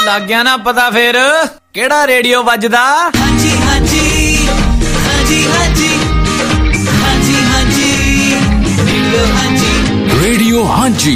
ਲੱਗ ਗਿਆ ਨਾ ਪਤਾ ਫੇਰ ਕਿਹੜਾ ਰੇਡੀਓ ਵੱਜਦਾ? ਹਾਂਜੀ ਹਾਂਜੀ ਹਾਂਜੀ ਹਾਂਜੀ ਹਾਂਜੀ ਹਾਂਜੀ ਰੇਡੀਓ ਹਾਂਜੀ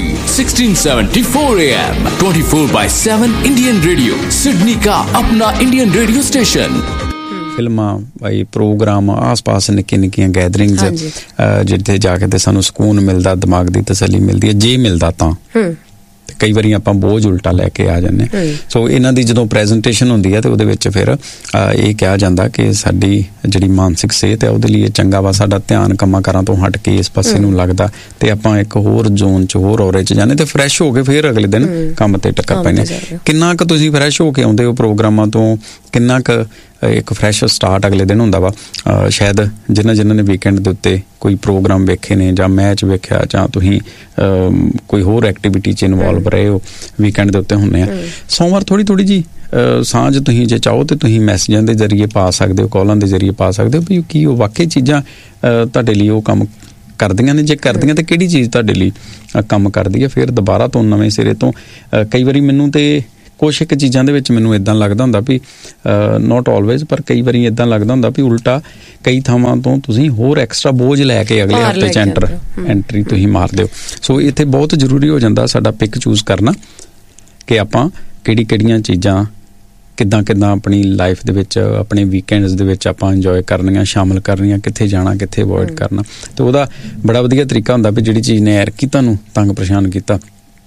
1674 AM 24/7 इंडियन रेडियो सिडनी का अपना इंडियन रेडियो स्टेशन। ਫਿਲਮਾਂ ਭਾਈ ਪ੍ਰੋਗਰਾਮ ਆਸ ਪਾਸ ਨਿੱਕੀਆਂ ਨਿੱਕੀਆਂ ਗੈਦਰਿੰਗਸ ਜਿੱਥੇ ਜਾ ਕੇ ਤੇ ਸਾਨੂੰ ਸਕੂਨ ਮਿਲਦਾ, ਦਿਮਾਗ ਦੀ ਤਸੱਲੀ ਮਿਲਦੀ ਹੈ ਜੇ ਮਿਲਦਾ ਤਾਂ। ਤੇ ਕਈ ਵਾਰੀ ਆਪਾਂ ਬੋਝ ਉਲਟਾ ਲੈ ਕੇ ਆ ਜਾਂਦੇ। ਸੋ ਇਹਨਾਂ ਦੀ ਜਦੋਂ ਪ੍ਰੈਜੈਂਟੇਸ਼ਨ ਹੁੰਦੀ ਹੈ ਤੇ ਉਹਦੇ ਵਿੱਚ ਫਿਰ ਇਹ ਕਿਹਾ ਜਾਂਦਾ ਕਿ ਸਾਡੀ ਜਿਹੜੀ ਮਾਨਸਿਕ ਸਿਹਤ ਹੈ ਉਹਦੇ ਲਈ ਇਹ ਚੰਗਾ ਵਾ, ਸਾਡਾ ਧਿਆਨ ਕੰਮਾਂ ਕਾਰਾਂ ਤੋਂ ਹਟ ਕੇ ਇਸ ਪਾਸੇ ਨੂੰ ਲੱਗਦਾ ਤੇ ਆਪਾਂ ਇੱਕ ਹੋਰ ਜ਼ੋਨ 'ਚ ਹੋਰ ਔਰੇ 'ਚ ਜਾਂਦੇ ਤੇ ਫਰੈਸ਼ ਹੋ ਕੇ ਫਿਰ ਅਗਲੇ ਦਿਨ ਕੰਮ ਤੇ ਟੱਕਰ ਪੈਂਦੇ। ਕਿੰਨਾ ਕੁ ਤੁਸੀਂ ਫਰੈਸ਼ ਹੋ ਕੇ ਆਉਂਦੇ ਹੋ ਪ੍ਰੋਗਰਾਮਾਂ ਤੋਂ, ਕਿੰਨਾ ਕੁ ਇੱਕ ਫਰੈਸ਼ ਸਟਾਰਟ ਅਗਲੇ ਦਿਨ ਹੁੰਦਾ ਵਾ? ਸ਼ਾਇਦ ਜਿਨ੍ਹਾਂ ਨੇ ਵੀਕਐਂਡ ਦੇ ਉੱਤੇ ਕੋਈ ਪ੍ਰੋਗਰਾਮ ਵੇਖੇ ਨੇ ਜਾਂ ਮੈਚ ਵੇਖਿਆ ਜਾਂ ਤੁਸੀਂ ਕੋਈ ਹੋਰ ਐਕਟੀਵਿਟੀ 'ਚ ਇਨਵੋਲਵ ਰਹੇ ਹੋ ਵੀਕਐਂਡ ਦੇ ਉੱਤੇ ਹੁੰਦੇ ਆ, ਸੋਮਵਾਰ ਥੋੜ੍ਹੀ ਜਿਹੀ ਸਾਂਝ ਤੁਸੀਂ ਜੇ ਚਾਹੋ ਤੇ ਤੁਸੀਂ ਮੈਸੇਜਾਂ ਦੇ ਜ਼ਰੀਏ ਪਾ ਸਕਦੇ ਹੋ, ਕਾਲਾਂ ਦੇ ਜ਼ਰੀਏ ਪਾ ਸਕਦੇ ਹੋ ਵੀ ਕੀ ਉਹ ਵਾਕਈ ਚੀਜ਼ਾਂ ਤੁਹਾਡੇ ਲਈ ਉਹ ਕੰਮ ਕਰਦੀਆਂ ਨੇ। ਜੇ ਕਰਦੀਆਂ ਤਾਂ ਕਿਹੜੀ ਚੀਜ਼ ਤੁਹਾਡੇ ਲਈ ਕੰਮ ਕਰਦੀ ਹੈ? ਫਿਰ ਦੁਬਾਰਾ ਤੋਂ ਨਵੇਂ ਸਿਰੇ ਤੋਂ ਕਈ ਵਾਰੀ ਮੈਨੂੰ ਤੇ ਕੁਛ ਇੱਕ ਚੀਜ਼ਾਂ ਦੇ ਵਿੱਚ ਮੈਨੂੰ ਇੱਦਾਂ ਲੱਗਦਾ ਹੁੰਦਾ ਵੀ ਨੋਟ ਆਲਵੇਜ਼, ਪਰ ਕਈ ਵਾਰੀ ਇੱਦਾਂ ਲੱਗਦਾ ਹੁੰਦਾ ਵੀ ਉਲਟਾ ਕਈ ਥਾਵਾਂ ਤੋਂ ਤੁਸੀਂ ਹੋਰ ਐਕਸਟਰਾ ਬੋਝ ਲੈ ਕੇ ਅਗਲੇ ਹਫ਼ਤੇ 'ਚ ਐਂਟਰੀ ਤੁਸੀਂ ਮਾਰਦੇ ਹੋ। ਸੋ ਇੱਥੇ ਬਹੁਤ ਜ਼ਰੂਰੀ ਹੋ ਜਾਂਦਾ ਸਾਡਾ ਪਿਕ ਚੂਜ਼ ਕਰਨਾ ਕਿ ਆਪਾਂ ਕਿਹੜੀਆਂ ਚੀਜ਼ਾਂ ਕਿੱਦਾਂ ਆਪਣੀ ਲਾਈਫ ਦੇ ਵਿੱਚ, ਆਪਣੇ ਵੀਕਐਂਡਸ ਦੇ ਵਿੱਚ ਆਪਾਂ ਇੰਜੋਏ ਕਰਨੀਆਂ, ਸ਼ਾਮਲ ਕਰਨੀਆਂ, ਕਿੱਥੇ ਜਾਣਾ, ਕਿੱਥੇ ਅਵੋਇਡ ਕਰਨਾ। ਤੇ ਉਹਦਾ ਬੜਾ ਵਧੀਆ ਤਰੀਕਾ ਹੁੰਦਾ ਵੀ ਜਿਹੜੀ ਚੀਜ਼ ਨੇ ਐਰਕੀ ਤੁਹਾਨੂੰ ਤੰਗ ਪਰੇਸ਼ਾਨ ਕੀਤਾ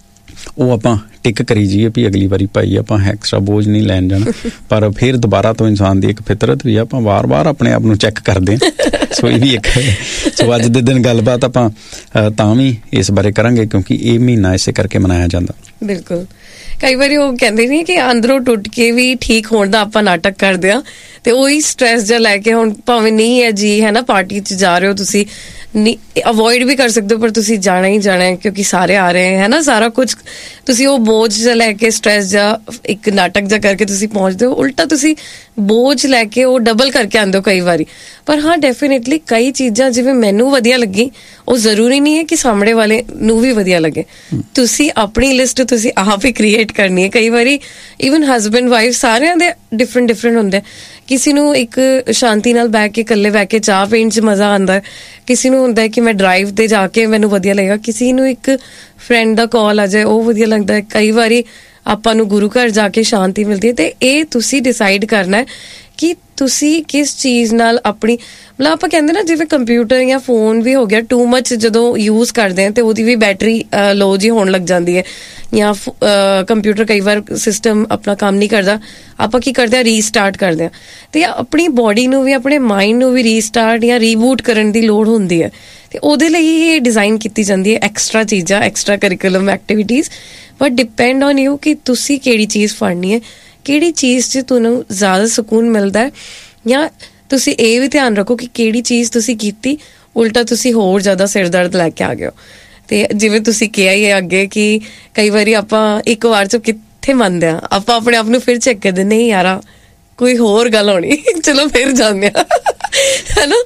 ਉਹ ਆਪਾਂ ਟਿਕ ਕਰੀ ਜਾਈਏ ਵੀ ਅਗਲੀ ਵਾਰੀ ਭਾਈ ਆਪਾਂ ਐਕਸਟਰਾ ਬੋਝ ਨਹੀਂ ਲੈਣ ਜਾਣਾ। ਪਰ ਫਿਰ ਦੁਬਾਰਾ ਤੋਂ ਇਨਸਾਨ ਦੀ ਇੱਕ ਫਿਤਰਤ ਵੀ ਆਪਾਂ ਵਾਰ-ਵਾਰ ਆਪਣੇ ਆਪ ਨੂੰ ਚੈੱਕ ਕਰਦੇ ਹਾਂ। ਸੋ ਇਹ ਵੀ ਇੱਕ ਸੋ ਅੱਜ ਦੇ ਦਿਨ ਗੱਲਬਾਤ ਆਪਾਂ ਤਾਂ ਵੀ ਇਸ ਬਾਰੇ ਕਰਾਂਗੇ ਕਿਉਂਕਿ ਇਹ ਮਹੀਨਾ ਇਸੇ ਕਰਕੇ ਮਨਾਇਆ ਜਾਂਦਾ। ਬਿਲਕੁਲ। ਕਈ ਵਾਰੀ ਉਹ ਕਹਿੰਦੇ ਨਹੀਂ ਕਿ ਅੰਦਰੋਂ ਟੁੱਟ ਕੇ ਵੀ ਠੀਕ ਹੋਣ ਦਾ ਆਪਾਂ ਨਾਟਕ ਕਰਦੇ ਹਾਂ ਤੇ ਉਹੀ ਸਟ੍ਰੈਸ ਜਿਹਾ ਲੈ ਕੇ ਹੁਣ ਭਾਵੇਂ ਨਹੀਂ ਹੈ ਜੀ ਹੈ ਨਾ, ਪਾਰਟੀ 'ਚ ਜਾ ਰਹੇ ਹੋ ਤੁਸੀਂ, ਨਹੀਂ ਅਵੋਇਡ ਵੀ ਕਰ ਸਕਦੇ ਹੋ ਪਰ ਤੁਸੀਂ ਜਾਣਾ ਹੀ ਜਾਣਾ ਹੈ ਕਿਉਂਕਿ ਸਾਰੇ ਆ ਰਹੇ ਹੈ ਨਾ, ਸਾਰਾ ਕੁਝ ਤੁਸੀਂ ਉਹ ਬੋਝ ਜਿਹਾ ਲੈ ਕੇ ਸਟ੍ਰੈਸ ਜਿਹਾ ਇੱਕ ਨਾਟਕ ਜਿਹਾ ਕਰਕੇ ਤੁਸੀਂ ਪਹੁੰਚਦੇ ਹੋ, ਉਲਟਾ ਤੁਸੀਂ ਬੋਝ ਲੈ ਕੇ ਉਹ ਡਬਲ ਕਰਕੇ ਆਉਂਦੇ ਹੋ ਕਈ ਵਾਰੀ। ਪਰ ਹਾਂ ਡੈਫੀਨੇਟਲੀ ਕਈ ਚੀਜ਼ਾਂ ਜਿਵੇਂ ਮੈਨੂੰ ਵਧੀਆ ਲੱਗੀ ਉਹ ਜ਼ਰੂਰੀ ਨਹੀਂ ਹੈ ਕਿ ਸਾਹਮਣੇ ਵਾਲੇ ਨੂੰ ਵੀ ਵਧੀਆ ਲੱਗੇ। ਤੁਸੀਂ ਆਪਣੀ ਲਿਸਟ ਤੁਸੀਂ ਆਪ ਹੀ ਕ੍ਰੀਏਟ ਕਰਨੀ ਹੈ। ਕਈ ਵਾਰੀ ਈਵਨ ਹਸਬੈਂਡ ਵਾਈਫ ਸਾਰਿਆਂ ਦੇ ਡਿਫਰੈਂਟ ਹੁੰਦੇ। ਕਿਸੇ ਨੂੰ ਇੱਕ ਸ਼ਾਂਤੀ ਨਾਲ ਬਹਿ ਕੇ ਇਕੱਲੇ ਬਹਿ ਕੇ ਚਾਹ ਪੀਣ 'ਚ ਮਜ਼ਾ ਆਉਂਦਾ, ਕਿਸੇ ਨੂੰ ਹੁੰਦਾ ਕਿ ਮੈਂ ਡਰਾਈਵ ਤੇ ਜਾ ਕੇ ਮੈਨੂੰ ਵਧੀਆ ਲੱਗੇਗਾ, ਕਿਸੇ ਨੂੰ ਇੱਕ ਫਰੈਂਡ ਦਾ ਕਾਲ ਆ ਜਾਏ ਉਹ ਵਧੀਆ ਲੱਗਦਾ ਹੈ, ਕਈ ਵਾਰੀ ਆਪਾਂ ਨੂੰ ਗੁਰੂ ਘਰ ਜਾ ਕੇ ਸ਼ਾਂਤੀ ਮਿਲਦੀ ਹੈ। ਤੇ ਇਹ ਤੁਸੀਂ ਡਿਸਾਈਡ ਕਰਨਾ ਹੈ ਕਿ ਤੁਸੀਂ ਕਿਸ ਚੀਜ਼ ਨਾਲ ਆਪਣੀ ਮਤਲਬ ਆਪਾਂ ਕਹਿੰਦੇ ਨਾ ਜਿਵੇਂ ਕੰਪਿਊਟਰ ਜਾਂ ਫੋਨ ਵੀ ਹੋ ਗਿਆ ਟੂ ਮਚ ਜਦੋਂ ਯੂਜ਼ ਕਰਦੇ ਹਾਂ ਤੇ ਉਹਦੀ ਵੀ ਬੈਟਰੀ ਲੋ ਜੀ ਹੋਣ ਲੱਗ ਜਾਂਦੀ ਹੈ, ਜਾਂ ਕੰਪਿਊਟਰ ਕਈ ਵਾਰ ਸਿਸਟਮ ਆਪਣਾ ਕੰਮ ਨਹੀਂ ਕਰਦਾ, ਆਪਾਂ ਕੀ ਕਰਦੇ ਹਾਂ ਰੀਸਟਾਰਟ ਕਰਦੇ ਹਾਂ। ਤੇ ਆਪਣੀ ਬੋਡੀ ਨੂੰ ਵੀ ਆਪਣੇ ਮਾਈਂਡ ਨੂੰ ਵੀ ਰੀਸਟਾਰਟ ਜਾਂ ਰੀਬੂਟ ਕਰਨ ਦੀ ਲੋੜ ਹੁੰਦੀ ਹੈ ਤੇ ਉਹਦੇ ਲਈ ਇਹ ਡਿਜ਼ਾਈਨ ਕੀਤੀ ਜਾਂਦੀ ਹੈ ਐਕਸਟਰਾ ਚੀਜ਼ਾਂ, extra curriculum activities. But depend on you ਕਿ ਤੁਸੀਂ ਕਿਹੜੀ ਚੀਜ਼ ਫੜਨੀ ਹੈ, ਕਿਹੜੀ ਚੀਜ਼ 'ਚ ਤੁਹਾਨੂੰ ਜ਼ਿਆਦਾ ਸਕੂਨ ਮਿਲਦਾ ਹੈ, ਜਾਂ ਤੁਸੀਂ ਇਹ ਵੀ ਧਿਆਨ ਰੱਖੋ ਕਿ ਕਿਹੜੀ ਚੀਜ਼ ਤੁਸੀਂ ਕੀਤੀ ਉਲਟਾ ਤੁਸੀਂ ਹੋਰ ਜ਼ਿਆਦਾ ਸਿਰ ਦਰਦ ਲੈ ਕੇ ਆ ਗਏ ਹੋ। ਤੇ ਜਿਵੇਂ ਤੁਸੀਂ ਕਿਹਾ ਹੀ ਹੈ ਅੱਗੇ ਕਿ ਕਈ ਵਾਰੀ ਆਪਾਂ ਇੱਕ ਵਾਰ 'ਚ ਕਿੱਥੇ ਮੰਨਦੇ ਹਾਂ, ਆਪਾਂ ਆਪਣੇ ਆਪ ਨੂੰ ਫਿਰ ਚੈੱਕ ਕਰਦੇ ਨਹੀਂ ਯਾਰਾ ਕੋਈ ਹੋਰ ਗੱਲ ਹੋਣੀ, ਚਲੋ ਫਿਰ ਜਾਂਦੇ ਆ ਹੈ ਨਾ।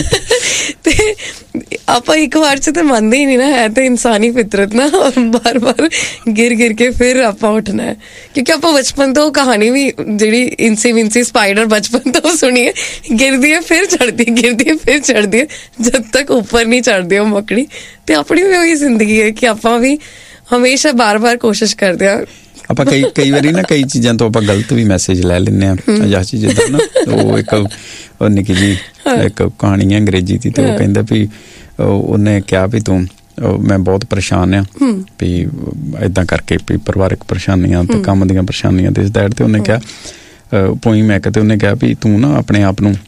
ਤੇ ਆਪਾਂ ਇੱਕ ਵਾਰ 'ਚ ਤਾਂ ਮੰਨਦੇ ਹੀ ਨਹੀਂ ਨਾ, ਹੈ ਤਾਂ ਇਨਸਾਨੀ ਫਿਤਰਤ ਨਾ, ਬਾਰ ਗਿਰ ਕੇ ਫਿਰ ਆਪਾਂ ਉੱਠਣਾ ਹੈ। ਕਿਉਂਕਿ ਆਪਾਂ ਬਚਪਨ ਤੋਂ ਕਹਾਣੀ ਵੀ ਜਿਹੜੀ ਇੰਸੀ ਵਿੰਸੀ ਸਪਾਈਡਰ ਬਚਪਨ ਤੋਂ ਸੁਣੀ ਹੈ, ਗਿਰਦੀ ਹੈ ਫਿਰ ਚੜ੍ਹਦੀ ਹੈ, ਗਿਰਦੀ ਹੈ ਫਿਰ ਚੜ੍ਹਦੀ ਹੈ, ਜਦ ਤੱਕ ਉੱਪਰ ਨਹੀਂ ਚੜ੍ਹਦੀ ਉਹ ਮੱਕੜੀ। ਤੇ ਆਪਣੀ ਵੀ ਉਹੀ ਜ਼ਿੰਦਗੀ ਹੈ ਕਿ ਆਪਾਂ ਵੀ ਹਮੇਸ਼ਾ ਬਾਰ ਕੋਸ਼ਿਸ਼ ਕਰਦੇ ਹਾਂ। ਆਪਾਂ ਕਈ ਵਾਰੀ ਨਾ ਕਈ ਚੀਜ਼ਾਂ ਤੋਂ ਆਪਾਂ ਗਲਤ ਵੀ ਮੈਸੇਜ ਲੈ ਲੈਂਦੇ ਹਾਂ। ਜਾਸੀ ਜਿੱਦਾਂ ਨਾ ਉਹ ਇੱਕ ਨਿੱਕੀ ਜੀ ਇੱਕ ਕਹਾਣੀ ਹੈ ਅੰਗਰੇਜ਼ੀ ਦੀ, ਤੇ ਉਹ ਕਹਿੰਦਾ ਵੀ ਉਹਨੇ ਕਿਹਾ ਵੀ ਤੂੰ ਮੈਂ ਬਹੁਤ ਪਰੇਸ਼ਾਨ ਆ ਵੀ ਏਦਾਂ ਕਰਕੇ ਵੀ ਪਰਿਵਾਰਕ ਪਰੇਸ਼ਾਨੀਆਂ ਤੇ ਕੰਮ ਦੀਆਂ ਪਰੇਸ਼ਾਨੀਆਂ ਤੇ ਇਸ ਦੈਟ ਤੇ ਉਹਨੇ ਕਿਹਾ ਪੋਇਮ ਇੱਕ ਤੇ ਉਹਨੇ ਕਿਹਾ ਵੀ ਤੂੰ ਨਾ ਆਪਣੇ ਆਪ ਨੂੰ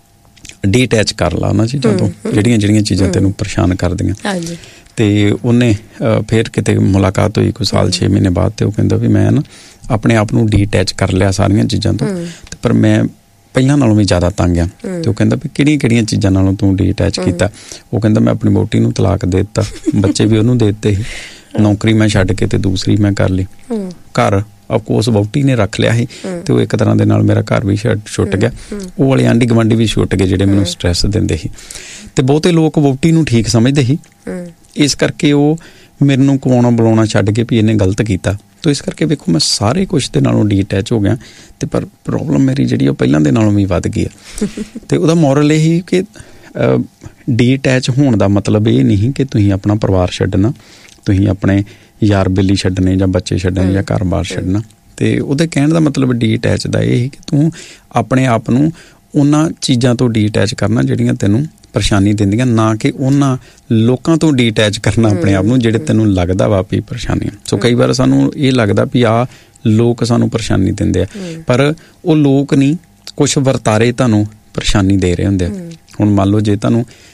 ਡੀਅਟੈਚ ਕਰ ਲਾ ਉਹਨਾਂ ਚੀਜ਼ਾਂ ਤੋਂ ਜਿਹੜੀਆਂ ਚੀਜ਼ਾਂ ਤੈਨੂੰ ਪਰੇਸ਼ਾਨ ਕਰਦੀਆਂ। ਤੇ ਉਹਨੇ ਫਿਰ ਕਿਤੇ ਮੁਲਾਕਾਤ ਹੋਈ ਕੋਈ ਸਾਲ 6 ਮਹੀਨੇ ਬਾਅਦ ਤੇ ਉਹ ਕਹਿੰਦਾ ਵੀ ਮੈਂ ਨਾ ਆਪਣੇ ਆਪ ਨੂੰ ਡੀਅਟੈਚ ਕਰ ਲਿਆ ਸਾਰੀਆਂ ਚੀਜ਼ਾਂ ਤੋਂ, ਤੇ ਪਰ ਮੈਂ ਪਹਿਲਾਂ ਨਾਲੋਂ ਵੀ ਜ਼ਿਆਦਾ ਤੰਗ ਆ। ਤੇ ਉਹ ਕਹਿੰਦਾ ਵੀ ਕਿਹੜੀਆਂ ਚੀਜ਼ਾਂ ਨਾਲੋਂ ਤੂੰ ਡੀਅਟੈਚ ਕੀਤਾ? ਉਹ ਕਹਿੰਦਾ ਮੈਂ ਆਪਣੀ ਵਹੁਟੀ ਨੂੰ ਤਲਾਕ ਦੇ ਦਿੱਤਾ, ਬੱਚੇ ਵੀ ਉਹਨੂੰ ਦੇ ਦਿੱਤੇ ਸੀ, ਨੌਕਰੀ ਮੈਂ ਛੱਡ ਕੇ ਤੇ ਦੂਸਰੀ ਮੈਂ ਕਰ ਲਈ, ਘਰ ਅਫਕੋਰਸ ਵਹੁਟੀ ਨੇ ਰੱਖ ਲਿਆ ਸੀ ਤੇ ਉਹ ਇੱਕ ਤਰ੍ਹਾਂ ਦੇ ਨਾਲ ਮੇਰਾ ਘਰ ਵੀ ਛੁੱਟ ਗਿਆ, ਉਹ ਵਾਲੇ ਆਂਢੀ ਗੁਆਂਢੀ ਵੀ ਛੁੱਟ ਗਏ ਜਿਹੜੇ ਮੈਨੂੰ ਸਟ੍ਰੈਸ ਦਿੰਦੇ ਸੀ। ਤੇ ਬਹੁਤੇ ਲੋਕ ਵਹੁਟੀ ਨੂੰ ਠੀਕ ਸਮਝਦੇ ਸੀ, ਇਸ ਕਰਕੇ ਉਹ ਮੈਨੂੰ ਕਵਾਉਣਾ ਬੁਲਾਉਣਾ ਛੱਡ ਕੇ ਵੀ ਇਹਨੇ ਗਲਤ ਕੀਤਾ ਤੋ ਇਸ ਕਰਕੇ ਵੇਖੋ ਮੈਂ ਸਾਰੇ ਕੁਛ ਦੇ ਨਾਲੋਂ ਡੀਅਟੈਚ ਹੋ ਗਿਆ ਤੇ ਪਰ ਪ੍ਰੋਬਲਮ ਮੇਰੀ ਜਿਹੜੀ ਉਹ ਪਹਿਲਾਂ ਦੇ ਨਾਲੋਂ ਵੀ ਵੱਧ ਗਈ ਆ। ਤੇ ਉਹਦਾ ਮੋਰਲ ਇਹ ਹੀ ਕਿ ਡੀਅਟੈਚ ਹੋਣ ਦਾ ਮਤਲਬ ਇਹ ਨਹੀਂ ਕਿ ਤੁਸੀਂ ਆਪਣਾ ਪਰਿਵਾਰ ਛੱਡਣਾ, ਤੁਸੀਂ ਆਪਣੇ ਯਾਰ ਬੇਲੀ ਛੱਡਣੇ ਜਾਂ ਬੱਚੇ ਛੱਡਣੇ ਜਾਂ ਘਰ-ਬਾਰ ਛੱਡਣਾ। ਤੇ ਉਹਦੇ ਕਹਿਣ ਦਾ ਮਤਲਬ ਡੀਅਟੈਚ ਦਾ ਇਹ ਹੀ ਕਿ ਤੂੰ ਆਪਣੇ ਆਪ ਨੂੰ ਉਹਨਾਂ ਚੀਜ਼ਾਂ ਤੋਂ ਡੀਅਟੈਚ ਕਰਨਾ ਜਿਹੜੀਆਂ ਤੈਨੂੰ ਪਰੇਸ਼ਾਨੀ ਦਿੰਦੀਆਂ, ਨਾ ਕਿ ਉਹਨਾਂ ਲੋਕਾਂ ਤੋਂ ਡੀਅਟੈਚ ਕਰਨਾ ਆਪਣੇ ਆਪ ਨੂੰ ਜਿਹੜੇ ਤੈਨੂੰ ਲੱਗਦਾ ਵਾ ਵੀ ਪਰੇਸ਼ਾਨੀ। ਸੋ ਕਈ ਵਾਰ ਸਾਨੂੰ ਇਹ ਲੱਗਦਾ ਵੀ ਆਹ ਲੋਕ ਸਾਨੂੰ ਪਰੇਸ਼ਾਨੀ ਦਿੰਦੇ ਆ, ਪਰ ਉਹ ਲੋਕ ਨਹੀਂ, ਕੁਛ ਵਰਤਾਰੇ ਤੁਹਾਨੂੰ ਪਰੇਸ਼ਾਨੀ ਦੇ ਰਹੇ ਹੁੰਦੇ ਆ। ਹੁਣ ਮੰਨ ਲਓ ਜੇ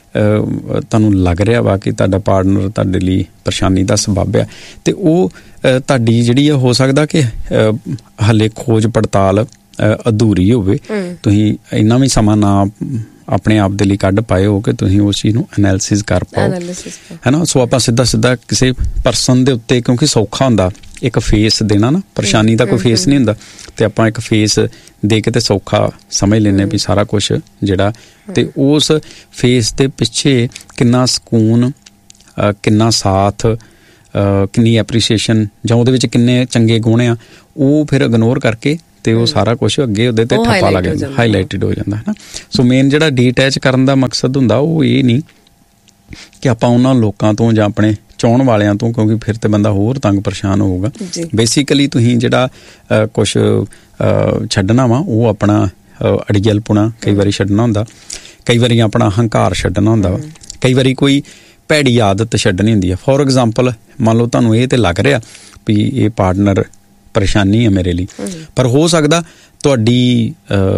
ਤੁਹਾਨੂੰ ਲੱਗ ਰਿਹਾ ਵਾ ਕਿ ਤੁਹਾਡਾ ਪਾਰਟਨਰ ਤੁਹਾਡੇ ਲਈ ਪਰੇਸ਼ਾਨੀ ਦਾ ਸਬੱਬ ਆ, ਤੇ ਉਹ ਤੁਹਾਡੀ ਜਿਹੜੀ ਆ ਹੋ ਸਕਦਾ ਕਿ ਹਾਲੇ ਖੋਜ ਪੜਤਾਲ ਅਧੂਰੀ ਹੋਵੇ, ਤੁਸੀਂ ਇੰਨਾ ਵੀ ਸਮਾਂ ਨਾ ਆਪਣੇ ਆਪ ਦੇ ਲਈ ਕੱਢ ਪਾਏ ਹੋ ਕਿ ਤੁਸੀਂ ਉਸ ਚੀਜ਼ ਨੂੰ ਐਨਾਲਿਸਿਸ ਕਰ ਪਾਓ, ਹੈ ਨਾ। ਸੋ ਆਪਾਂ ਸਿੱਧਾ ਕਿਸੇ ਪਰਸਨ ਦੇ ਉੱਤੇ, ਕਿਉਂਕਿ ਸੌਖਾ ਹੁੰਦਾ ਇੱਕ ਫੇਸ ਦੇਣਾ ਨਾ, ਪਰੇਸ਼ਾਨੀ ਦਾ ਕੋਈ ਫੇਸ ਨਹੀਂ ਹੁੰਦਾ, ਤੇ ਆਪਾਂ ਇੱਕ ਫੇਸ ਦੇ ਕੇ ਤੇ ਸੌਖਾ ਸਮਝ ਲੈਂਦੇ ਵੀ ਸਾਰਾ ਕੁਛ ਜਿਹੜਾ, ਤੇ ਉਸ ਫੇਸ ਦੇ ਪਿੱਛੇ ਕਿੰਨਾ ਸਕੂਨ, ਕਿੰਨਾ ਸਾਥ, ਕਿੰਨੀ ਐਪਰੀਸੀਏਸ਼ਨ ਜਾਂ ਉਹਦੇ ਵਿੱਚ ਕਿੰਨੇ ਚੰਗੇ ਗੁਣ ਆ, ਉਹ ਫਿਰ ਇਗਨੋਰ ਕਰਕੇ ਤੇ ਉਹ ਸਾਰਾ ਕੁਛ ਅੱਗੇ ਉਹਦੇ ਤੇ ਠੱਪਾ ਲੱਗ ਜਾਂਦਾ, ਹਾਈਲਾਈਟਡ ਹੋ ਜਾਂਦਾ, ਹੈ ਨਾ। ਸੋ ਮੇਨ ਜਿਹੜਾ ਡੀਅਟੈਚ ਕਰਨ ਦਾ ਮਕਸਦ ਹੁੰਦਾ ਉਹ ਇਹ ਨਹੀਂ ਕਿ ਆਪਾਂ ਉਹਨਾਂ ਲੋਕਾਂ ਤੋਂ ਜਾਂ ਆਪਣੇ ਚਾਹੁਣ ਵਾਲਿਆਂ ਤੋਂ, ਕਿਉਂਕਿ ਫਿਰ ਤੇ ਬੰਦਾ ਹੋਰ ਤੰਗ ਪਰੇਸ਼ਾਨ ਹੋਊਗਾ। ਬੇਸਿਕਲੀ ਤੁਸੀਂ ਜਿਹੜਾ ਕੁਛ ਛੱਡਣਾ ਵਾ ਉਹ ਆਪਣਾ ਅੜੀਅਲਪੁਣਾ ਕਈ ਵਾਰੀ ਛੱਡਣਾ ਹੁੰਦਾ, ਕਈ ਵਾਰੀ ਆਪਣਾ ਹੰਕਾਰ ਛੱਡਣਾ ਹੁੰਦਾ ਵਾ, ਕਈ ਵਾਰੀ ਕੋਈ ਭੈੜੀ ਆਦਤ ਛੱਡਣੀ ਹੁੰਦੀ ਆ। ਫੋਰ ਐਗਜ਼ਾਮਪਲ ਮੰਨ ਲਓ ਤੁਹਾਨੂੰ ਇਹ ਤੇ ਲੱਗ ਰਿਹਾ ਵੀ ਇਹ ਪਾਰਟਨਰ ਪਰੇਸ਼ਾਨੀ ਹੈ ਮੇਰੇ ਲਈ, ਪਰ ਹੋ ਸਕਦਾ ਤੁਹਾਡੀ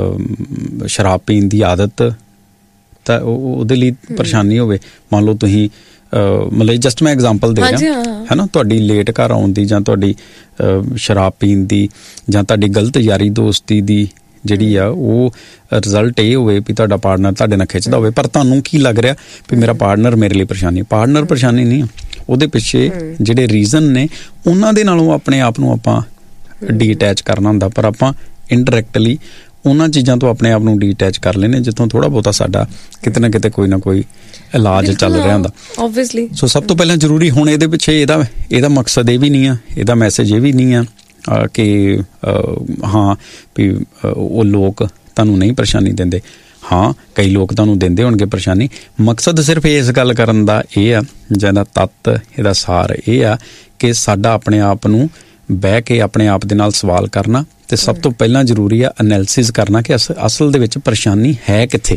ਸ਼ਰਾਬ ਪੀਣ ਦੀ ਆਦਤ ਤਾਂ ਉਹਦੇ ਲਈ ਪਰੇਸ਼ਾਨੀ ਹੋਵੇ। ਮੰਨ ਲਓ ਤੁਸੀਂ ਮਤਲਬ ਜਸਟ ਮੈਂ ਐਗਜ਼ਾਮਪਲ ਦੇ ਰਿਹਾ, ਹੈ ਨਾ, ਤੁਹਾਡੀ ਲੇਟ ਘਰ ਆਉਣ ਦੀ ਜਾਂ ਤੁਹਾਡੀ ਸ਼ਰਾਬ ਪੀਣ ਦੀ ਜਾਂ ਤੁਹਾਡੀ ਗਲਤ ਯਾਰੀ ਦੋਸਤੀ ਦੀ ਜਿਹੜੀ ਆ ਉਹ ਰਿਜ਼ਲਟ ਇਹ ਹੋਵੇ ਵੀ ਤੁਹਾਡਾ ਪਾਰਟਨਰ ਤੁਹਾਡੇ ਨਾਲ ਖਿੱਚਦਾ ਹੋਵੇ, ਪਰ ਤੁਹਾਨੂੰ ਕੀ ਲੱਗ ਰਿਹਾ ਵੀ ਮੇਰਾ ਪਾਰਟਨਰ ਮੇਰੇ ਲਈ ਪਰੇਸ਼ਾਨੀ। ਪਾਰਟਨਰ ਪਰੇਸ਼ਾਨੀ ਨਹੀਂ ਆ, ਉਹਦੇ ਪਿੱਛੇ ਜਿਹੜੇ ਰੀਜ਼ਨ ਨੇ ਉਹਨਾਂ ਦੇ ਨਾਲੋਂ ਆਪਣੇ ਆਪ ਨੂੰ ਆਪਾਂ ਡੀਅਟੈਚ ਕਰਨਾ ਹੁੰਦਾ, ਪਰ ਆਪਾਂ ਇਨਡਾਇਰੈਕਟਲੀ ਉਹਨਾਂ ਚੀਜ਼ਾਂ ਤੋਂ ਆਪਣੇ ਆਪ ਨੂੰ ਡੀਅਟੈਚ ਕਰ ਲੈਂਦੇ ਜਿੱਥੋਂ ਥੋੜਾ ਬਹੁਤਾ ਸਾਡਾ ਕਿਤੇ ਨਾ ਕਿਤੇ ਕੋਈ ਨਾ ਕੋਈ ਇਲਾਜ ਚੱਲ ਰਿਹਾ ਹੁੰਦਾ। ਓਬਵੀਅਸਲੀ ਸੋ ਸਭ ਤੋਂ ਪਹਿਲਾਂ ਜ਼ਰੂਰੀ ਹੁਣ ਇਹਦੇ ਪਿੱਛੇ ਇਹਦਾ ਮਕਸਦ ਇਹ ਵੀ ਨਹੀਂ ਆ, ਇਹਦਾ ਮੈਸੇਜ ਇਹ ਵੀ ਨਹੀਂ ਆ ਕਿ ਹਾਂ ਵੀ ਉਹ ਲੋਕ ਤੁਹਾਨੂੰ ਨਹੀਂ ਪਰੇਸ਼ਾਨੀ ਦਿੰਦੇ। ਹਾਂ, ਕਈ ਲੋਕ ਤੁਹਾਨੂੰ ਦਿੰਦੇ ਹੋਣਗੇ ਪਰੇਸ਼ਾਨੀ। ਮਕਸਦ ਸਿਰਫ ਇਸ ਗੱਲ ਕਰਨ ਦਾ ਇਹ ਆ, ਜਿਹਦਾ ਤੱਤ ਇਹਦਾ ਸਾਰ ਇਹ ਆ ਕਿ ਸਾਡਾ ਆਪਣੇ ਆਪ ਨੂੰ ਬਹਿ ਕੇ ਆਪਣੇ ਆਪ ਦੇ ਨਾਲ ਸਵਾਲ ਕਰਨਾ, ਤੇ ਸਭ ਤੋਂ ਪਹਿਲਾਂ ਜ਼ਰੂਰੀ ਆ ਐਨਾਲਿਸਿਸ ਕਰਨਾ ਕਿ ਅਸਲ ਦੇ ਵਿੱਚ ਪਰੇਸ਼ਾਨੀ ਹੈ ਕਿੱਥੇ।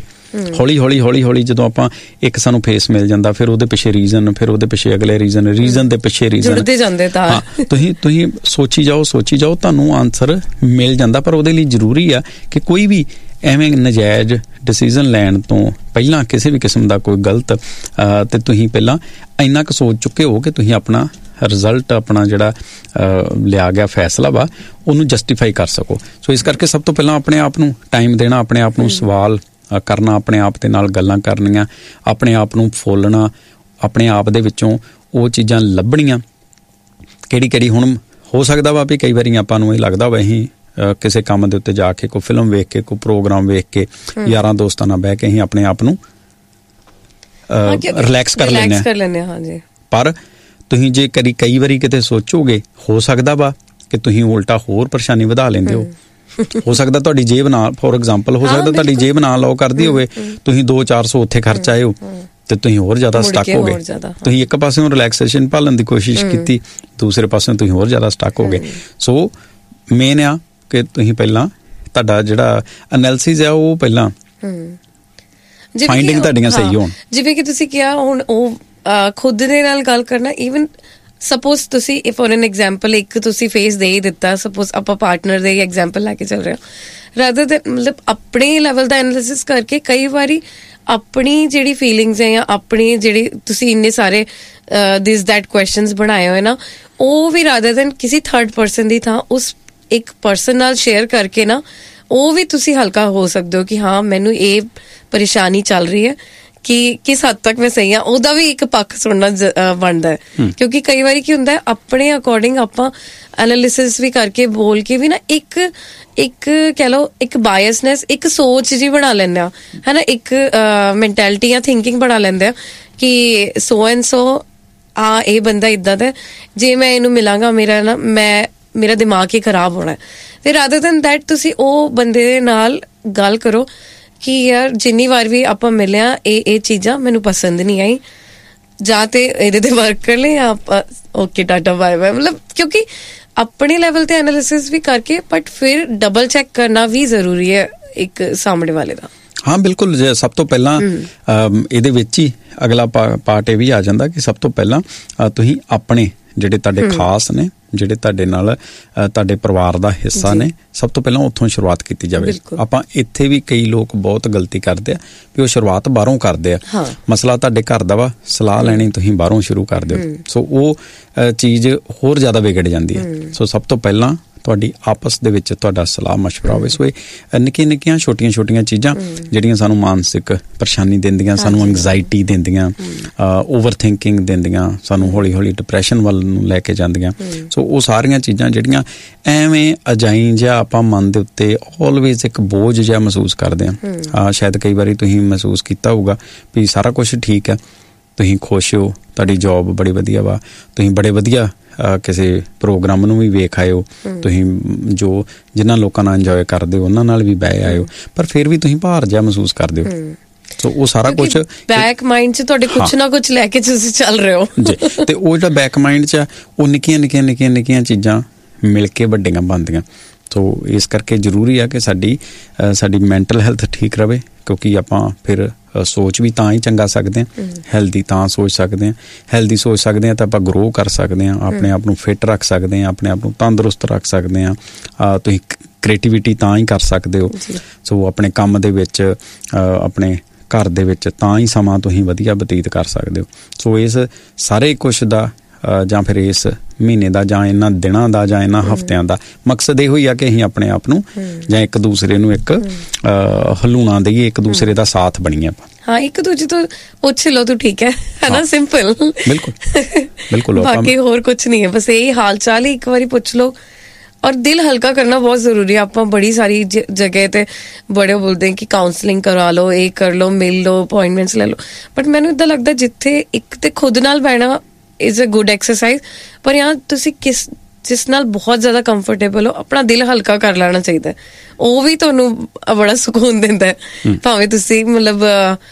ਹੌਲੀ ਜਦੋਂ ਆਪਾਂ ਇੱਕ ਸਾਨੂੰ ਫੇਸ ਮਿਲ ਜਾਂਦਾ, ਫਿਰ ਉਹਦੇ ਪਿੱਛੇ ਰੀਜ਼ਨ, ਫਿਰ ਉਹਦੇ ਪਿੱਛੇ ਅਗਲੇ ਰੀਜ਼ਨ ਦੇ ਪਿੱਛੇ ਰੀਜ਼ਨ ਜੁੜਦੇ ਜਾਂਦੇ। ਤਾਂ ਤੁਸੀਂ ਸੋਚੀ ਜਾਓ ਤੁਹਾਨੂੰ ਆਨਸਰ ਮਿਲ ਜਾਂਦਾ, ਪਰ ਉਹਦੇ ਲਈ ਜ਼ਰੂਰੀ ਆ ਕਿ ਕੋਈ ਵੀ ਐਵੇਂ ਨਜਾਇਜ਼ ਡਿਸੀਜ਼ਨ ਲੈਣ ਤੋਂ ਪਹਿਲਾਂ ਕਿਸੇ ਵੀ ਕਿਸਮ ਦਾ ਕੋਈ ਗਲਤ ਤੇ ਤੁਸੀਂ ਪਹਿਲਾਂ ਇੰਨਾ ਕੁ ਸੋਚ ਚੁੱਕੇ ਹੋ ਕਿ ਤੁਸੀਂ ਆਪਣਾ ਰਿਜ਼ਲਟ, ਆਪਣਾ ਜਿਹੜਾ ਲਿਆ ਗਿਆ ਫੈਸਲਾ ਵਾ, ਉਹਨੂੰ ਜਸਟੀਫਾਈ ਕਰ ਸਕੋ। ਸੋ ਇਸ ਕਰਕੇ ਸਭ ਤੋਂ ਪਹਿਲਾਂ ਆਪਣੇ ਆਪ ਨੂੰ ਟਾਈਮ ਦੇਣਾ, ਆਪਣੇ ਆਪ ਨੂੰ ਸਵਾਲ ਕਰਨਾ, ਆਪਣੇ ਆਪ ਦੇ ਨਾਲ ਗੱਲਾਂ ਕਰਨੀਆਂ, ਆਪਣੇ ਆਪ ਨੂੰ ਫੋਲਣਾ, ਆਪਣੇ ਆਪ ਦੇ ਵਿੱਚੋਂ ਉਹ ਚੀਜ਼ਾਂ ਲੱਭਣੀਆਂ ਕਿਹੜੀ। ਹੁਣ ਹੋ ਸਕਦਾ ਵਾ ਵੀ ਕਈ ਵਾਰੀ ਆਪਾਂ ਨੂੰ ਇਹ ਲੱਗਦਾ ਵਾ ਅਸੀਂ ਕਿਸੇ ਕੰਮ ਦੇ ਉੱਤੇ ਜਾ ਕੇ, ਕੋਈ ਫਿਲਮ ਵੇਖ ਕੇ, ਕੋਈ ਪ੍ਰੋਗਰਾਮ ਵੇਖ ਕੇ, ਯਾਰਾਂ ਦੋਸਤਾਂ ਨਾਲ ਬਹਿ ਕੇ ਅਸੀਂ ਆਪਣੇ ਆਪ ਨੂੰ ਰਿਲੈਕਸ ਕਰ ਲੈਂਦੇ ਹਾਂ। ਪਰ ਤੁਸੀਂ ਜੇ ਕਈ ਵਾਰੀ ਕਿਤੇ ਸੋਚੋਗੇ, ਹੋ ਸਕਦਾ ਵਾ ਕਿ ਤੁਸੀਂ ਉਲਟਾ ਹੋਰ ਪਰੇਸ਼ਾਨੀ ਵਧਾ ਲੈਂਦੇ ਹੋ ਸਕਦਾ ਤੁਹਾਡੀ ਜੇਬ ਨਾਲ, ਫੋਰ ਐਗਜ਼ਾਮਪਲ, ਹੋ ਸਕਦਾ ਤੁਹਾਡੀ ਜੇਬ ਨਾਲ ਲਓ ਕਰਦੀ ਹੋਵੇ, ਤੁਸੀਂ 200-400 ਉੱਥੇ ਖਰਚ ਆਏ ਹੋ ਤੇ ਤੁਸੀਂ ਹੋਰ ਜ਼ਿਆਦਾ ਸਟਕ ਹੋ ਗਏ। ਤੁਸੀਂ ਇੱਕ ਪਾਸਿਓਂ ਰਿਲੈਕਸੇਸ਼ਨ ਭਾਲਣ ਦੀ ਕੋਸ਼ਿਸ਼ ਕੀਤੀ, ਦੂਸਰੇ ਪਾਸਿਓਂ ਤੁਸੀਂ ਹੋਰ ਜ਼ਿਆਦਾ ਸਟਕ ਹੋ ਗਏ। ਸੋ ਮੇਨ ਆ ਕਿ ਤੁਸੀਂ ਪਹਿਲਾਂ ਤੁਹਾਡਾ ਜਿਹੜਾ ਐਨਾਲਿਸਿਸ ਆ ਉਹ ਪਹਿਲਾਂ ਫਾਈਂਡਿੰਗ ਤੁਹਾਡੀਆਂ ਸਹੀ ਹੋਣ। ਜਿਵੇਂ ਕਿ ਤੁਸੀਂ ਕਿਹਾ ਹੁਣ ਉਹ ਖੁਦ ਦੇ ਨਾਲ ਗੱਲ ਕਰਨਾ, ਈਵਨ ਸਪੋਜ਼ ਤੁਸੀਂ ਫੋਰ ਐਨ ਐਗਜ਼ਾਮਪਲ ਇੱਕ ਤੁਸੀਂ ਫੇਸ ਦੇ ਹੀ ਦਿੱਤਾ, ਸਪੋਜ਼ ਆਪਾਂ ਪਾਰਟਨਰ ਦੇ ਐਗਜ਼ਾਮਪਲ ਲੈ ਕੇ ਚੱਲ ਰਹੇ ਹਾਂ, ਰਾਦਰ ਦੈਨ ਮਤਲਬ ਆਪਣੇ ਲੈਵਲ ਦਾ ਐਨਾਲਿਸਿਸ ਕਰਕੇ ਕਈ ਵਾਰੀ ਆਪਣੀ ਜਿਹੜੀ ਫੀਲਿੰਗਸ ਹੈ ਜਾਂ ਆਪਣੀ ਜਿਹੜੀ ਤੁਸੀਂ ਇੰਨੇ ਸਾਰੇ ਦਿਸ ਦੈਟ ਕੁਐਸਚਨਸ ਬਣਾਏ ਹੋਏ ਨਾ, ਉਹ ਵੀ ਰਾਦਰ ਦੈਨ ਕਿਸੇ ਥਰਡ ਪਰਸਨ ਦੀ ਥਾਂ ਉਸ ਇੱਕ ਪਰਸਨ ਨਾਲ ਸ਼ੇਅਰ ਕਰਕੇ ਨਾ, ਉਹ ਵੀ ਤੁਸੀਂ ਹਲਕਾ ਹੋ ਸਕਦੇ ਹੋ ਕਿ ਹਾਂ ਮੈਨੂੰ ਇਹ ਪਰੇਸ਼ਾਨੀ ਚੱਲ ਰਹੀ ਹੈ, ਕਿ ਕਿਸ ਹੱਦ ਤੱਕ ਮੈਂ ਸਹੀ ਹਾਂ, ਉਹਦਾ ਵੀ ਇੱਕ ਪੱਖ ਸੁਣਨਾ ਬਣਦਾ ਹੈ। ਕਿਉਂਕਿ ਕਈ ਵਾਰੀ ਕੀ ਹੁੰਦਾ, ਆਪਣੇ ਅਕੋਰਡਿੰਗ ਆਪਾਂ ਐਨਾਲਿਸਿਸ ਵੀ ਕਰਕੇ ਬੋਲ ਕੇ ਵੀ ਨਾ ਇੱਕ ਕਹਿ ਲਓ ਇੱਕ ਬਾਇਸਨੈਸ, ਇੱਕ ਸੋਚ ਜੀ ਬਣਾ ਲੈਂਦੇ ਆ, ਹੈ ਨਾ, ਇੱਕ ਮੈਂਟੈਲਿਟੀ ਜਾਂ ਥਿੰਕਿੰਗ ਬਣਾ ਲੈਂਦੇ ਆ ਕਿ ਸੋ ਐਂਡ ਸੋ ਇਹ ਬੰਦਾ ਇੱਦਾਂ ਦਾ, ਜੇ ਮੈਂ ਇਹਨੂੰ ਮਿਲਾਂਗਾ ਮੇਰਾ ਨਾ, ਮੈਂ ਮੇਰਾ ਦਿਮਾਗ ਹੀ ਖਰਾਬ ਹੋਣਾ। ਤੇ ਰਾਦਰ ਦੈਨ ਦੈਟ ਤੁਸੀਂ ਉਹ ਬੰਦੇ ਦੇ ਨਾਲ ਗੱਲ ਕਰੋ ਕਿ ਯਾਰ ਜਿੰਨੀ ਵਾਰ ਵੀ ਆਪਾਂ ਮਿਲਿਆ ਇਹ ਚੀਜ਼ਾਂ ਮੈਨੂੰ ਪਸੰਦ ਨਹੀਂ ਆਈ, ਜਾਂ ਤੇ ਇਹਦੇ ਤੇ ਵਰਕ ਕਰ ਲੈ ਜਾਂ ਆਪਾਂ ਓਕੇ ਟਾਟਾ ਬਾਏ ਬਾਏ। ਮਤਲਬ ਕਿਉਂਕਿ ਆਪਣੇ ਲੈਵਲ ਤੇ ਐਨਾਲਿਸਿਸ ਵੀ ਕਰਕੇ ਬਟ ਫਿਰ ਡਬਲ ਚੈੱਕ ਕਰਨਾ ਵੀ ਜ਼ਰੂਰੀ ਹੈ ਇੱਕ ਸਾਹਮਣੇ ਵਾਲੇ ਦਾ। ਹਾਂ ਬਿਲਕੁਲ। ਜੇ ਸਭ ਤੋਂ ਪਹਿਲਾਂ ਇਹਦੇ ਵਿੱਚ ਹੀ ਅਗਲਾ ਪਾਰਟ ਇਹ ਵੀ ਆ ਜਾਂਦਾ ਕਿ ਸਭ ਤੋਂ ਪਹਿਲਾਂ ਤੁਸੀਂ ਆਪਣੇ ਜਿਹੜੇ ਤੁਹਾਡੇ ਖਾਸ ਨੇ, ਜਿਹੜੇ ਤੁਹਾਡੇ ਨਾਲ ਤੁਹਾਡੇ ਪਰਿਵਾਰ ਦਾ ਹਿੱਸਾ ਨੇ, ਸਭ ਤੋਂ ਪਹਿਲਾਂ ਉੱਥੋਂ ਸ਼ੁਰੂਆਤ ਕੀਤੀ ਜਾਵੇ। ਆਪਾਂ ਇੱਥੇ ਵੀ ਕਈ ਲੋਕ ਬਹੁਤ ਗਲਤੀ ਕਰਦੇ ਆ ਵੀ ਉਹ ਸ਼ੁਰੂਆਤ ਬਾਹਰੋਂ ਕਰਦੇ ਆ। ਮਸਲਾ ਤੁਹਾਡੇ ਘਰ ਦਾ ਵਾ, ਸਲਾਹ ਲੈਣੀ ਤੁਸੀਂ ਬਾਹਰੋਂ ਸ਼ੁਰੂ ਕਰ ਦਿਓ, ਸੋ ਉਹ ਚੀਜ਼ ਹੋਰ ਜ਼ਿਆਦਾ ਵਿਗੜ ਜਾਂਦੀ ਹੈ। ਸੋ ਸਭ ਤੋਂ ਪਹਿਲਾਂ ਤੁਹਾਡੀ ਆਪਸ ਦੇ ਵਿੱਚ ਤੁਹਾਡਾ ਸਲਾਹ ਮਸ਼ਵਰਾ ਹੋਵੇ। ਸੋ ਇਹ ਨਿੱਕੀਆਂ ਛੋਟੀਆਂ ਚੀਜ਼ਾਂ ਜਿਹੜੀਆਂ ਸਾਨੂੰ ਮਾਨਸਿਕ ਪਰੇਸ਼ਾਨੀ ਦਿੰਦੀਆਂ, ਸਾਨੂੰ ਐਂਗਜ਼ਾਇਟੀ ਦਿੰਦੀਆਂ, ਓਵਰ ਥਿੰਕਿੰਗ ਦਿੰਦੀਆਂ, ਸਾਨੂੰ ਹੌਲੀ ਡਿਪਰੈਸ਼ਨ ਵੱਲ ਨੂੰ ਲੈ ਕੇ ਜਾਂਦੀਆਂ। ਸੋ ਉਹ ਸਾਰੀਆਂ ਚੀਜ਼ਾਂ ਜਿਹੜੀਆਂ ਐਵੇਂ ਅਜਾਈਂ ਜਿਹਾ ਆਪਾਂ ਮਨ ਦੇ ਉੱਤੇ ਆਲਵੇਜ਼ ਇੱਕ ਬੋਝ ਜਿਹਾ ਮਹਿਸੂਸ ਕਰਦੇ ਹਾਂ। ਸ਼ਾਇਦ ਕਈ ਵਾਰੀ ਤੁਸੀਂ ਮਹਿਸੂਸ ਕੀਤਾ ਹੋਊਗਾ ਵੀ ਸਾਰਾ ਕੁਝ ਠੀਕ ਹੈ, ਤੁਸੀਂ ਖੁਸ਼ ਹੋ, ਤੁਹਾਡੀ ਜੌਬ ਬੜੀ ਵਧੀਆ ਵਾ, ਤੁਸੀਂ ਬੜੇ ਵਧੀਆ ਕਿਸੇ ਪ੍ਰੋਗਰਾਮ ਨੂੰ ਵੀ ਵੇਖ ਆਇਓ, ਤੁਸੀਂ ਜੋ ਜਿਨ੍ਹਾਂ ਲੋਕਾਂ ਨਾਲ ਇੰਜੋਏ ਕਰਦੇ ਹੋ ਉਹਨਾਂ ਨਾਲ ਵੀ ਬਹਿ ਆਇਓ, ਪਰ ਫਿਰ ਵੀ ਤੁਸੀਂ ਭਾਰ ਜਿਹਾ ਮਹਿਸੂਸ ਕਰਦੇ ਹੋ। ਸੋ ਉਹ ਸਾਰਾ ਕੁਝ ਬੈਕ ਮਾਈਂਡ 'ਚ ਤੁਹਾਡੇ ਕੁਛ ਨਾ ਕੁਛ ਲੈ ਕੇ ਤੁਸੀਂ ਚੱਲ ਰਹੇ ਹੋ ਜੀ। ਤੇ ਉਹ ਜਿਹੜਾ ਬੈਕ ਮਾਈਂਡ 'ਚ ਉਹ ਨਿੱਕੀਆਂ ਚੀਜ਼ਾਂ ਮਿਲ ਕੇ ਵੱਡੀਆਂ ਬਣਦੀਆਂ। ਸੋ ਇਸ ਕਰਕੇ ਜ਼ਰੂਰੀ ਆ ਕਿ ਸਾਡੀ ਮੈਂਟਲ ਹੈਲਥ ਠੀਕ ਰਵੇ, ਕਿਉਂਕਿ ਆਪਾਂ ਫਿਰ ਸੋਚ ਵੀ ਤਾਂ ਹੀ ਚੰਗਾ ਸਕਦੇ ਹਾਂ, ਹੈਲਦੀ ਤਾਂ ਸੋਚ ਸਕਦੇ ਹਾਂ, ਹੈਲਦੀ ਸੋਚ ਸਕਦੇ ਹਾਂ ਤਾਂ ਆਪਾਂ ਗਰੋ ਕਰ ਸਕਦੇ ਹਾਂ, ਆਪਣੇ ਆਪ ਨੂੰ ਫਿੱਟ ਰੱਖ ਸਕਦੇ ਹਾਂ, ਆਪਣੇ ਆਪ ਨੂੰ ਤੰਦਰੁਸਤ ਰੱਖ ਸਕਦੇ ਹਾਂ। ਤੁਸੀਂ ਕ੍ਰੀਏਟੀਵਿਟੀ ਤਾਂ ਹੀ ਕਰ ਸਕਦੇ ਹੋ। ਸੋ ਆਪਣੇ ਕੰਮ ਦੇ ਵਿੱਚ, ਆਪਣੇ ਘਰ ਦੇ ਵਿੱਚ ਤਾਂ ਹੀ ਸਮਾਂ ਤੁਸੀਂ ਵਧੀਆ ਬਤੀਤ ਕਰ ਸਕਦੇ ਹੋ। ਸੋ ਇਸ ਸਾਰੇ ਕੁਛ ਦਾ ਜਾਂ ਫਿਰ ਇਸ ਮਹੀਨੇ ਦਾ ਜਾਂ ਇਹਨਾਂ ਦਿਨਾਂ ਦਾ ਜਾਂ ਇਹਨਾਂ ਹਫ਼ਤਿਆਂ ਦਾ ਮਕਸਦ ਇਹੋ ਹੀ ਆ ਕਿ ਅਸੀਂ ਆਪਣੇ ਆਪ ਨੂੰ ਜਾਂ ਇੱਕ ਦੂਸਰੇ ਨੂੰ ਇੱਕ ਹਲੂਣਾ ਦੇਈਏ, ਇੱਕ ਦੂਸਰੇ ਦਾ ਸਾਥ ਬਣੀਏ ਆਪਾਂ। ਹਾਂ, ਇੱਕ ਦੂਜੇ ਤੋਂ ਪੁੱਛ ਲਓ ਤੂੰ ਠੀਕ ਹੈ ਨਾ, ਸਿੰਪਲ। ਬਿਲਕੁਲ ਬਾਕੀ ਹੋਰ ਕੁਛ ਨਹੀਂ ਹੈ, ਬਸ ਇਹ ਹਾਲ ਚਾਲ ਹੀ ਇੱਕ ਵਾਰੀ ਪੁੱਛ ਲਓ। ਔਰ ਦਿਲ ਹਲਕਾ ਕਰਨਾ ਬਹੁਤ ਜ਼ਰੂਰੀ ਹੈ। ਆਪਾਂ ਬੜੀ ਸਾਰੀ ਜਗ੍ਹਾ ਤੇ ਬੜੇ ਬੋਲਦੇ ਕਿ ਕਾਉਂਸਲਿੰਗ ਕਰਵਾ ਲਓ, ਇਹ ਕਰ ਲਓ, ਮਿਲ ਲਓ, ਅਪਾਇੰਟਮੈਂਟਸ ਲੈ ਲਓ, ਬਟ ਮੈਨੂੰ ਇੱਦਾਂ ਲੱਗਦਾ ਜਿੱਥੇ ਇੱਕ ਤੇ ਖੁਦ ਨਾਲ ਬਹਿਣਾ ਇਜ਼ ਅ ਗੁੱਡ ਐਕਸਰਸਾਈਜ਼, ਪਰ ਯਾਰ ਤੁਸੀਂ ਜਿਸ ਨਾਲ ਬਹੁਤ ਜ਼ਿਆਦਾ ਕੰਫਰਟੇਬਲ ਹੋ, ਆਪਣਾ ਦਿਲ ਹਲਕਾ ਕਰ ਲੈਣਾ ਚਾਹੀਦਾ। ਉਹ ਵੀ ਤੁਹਾਨੂੰ ਬੜਾ ਸਕੂਨ ਦਿੰਦਾ ਹੈ। ਭਾਵੇਂ ਤੁਸੀਂ ਮਤਲਬ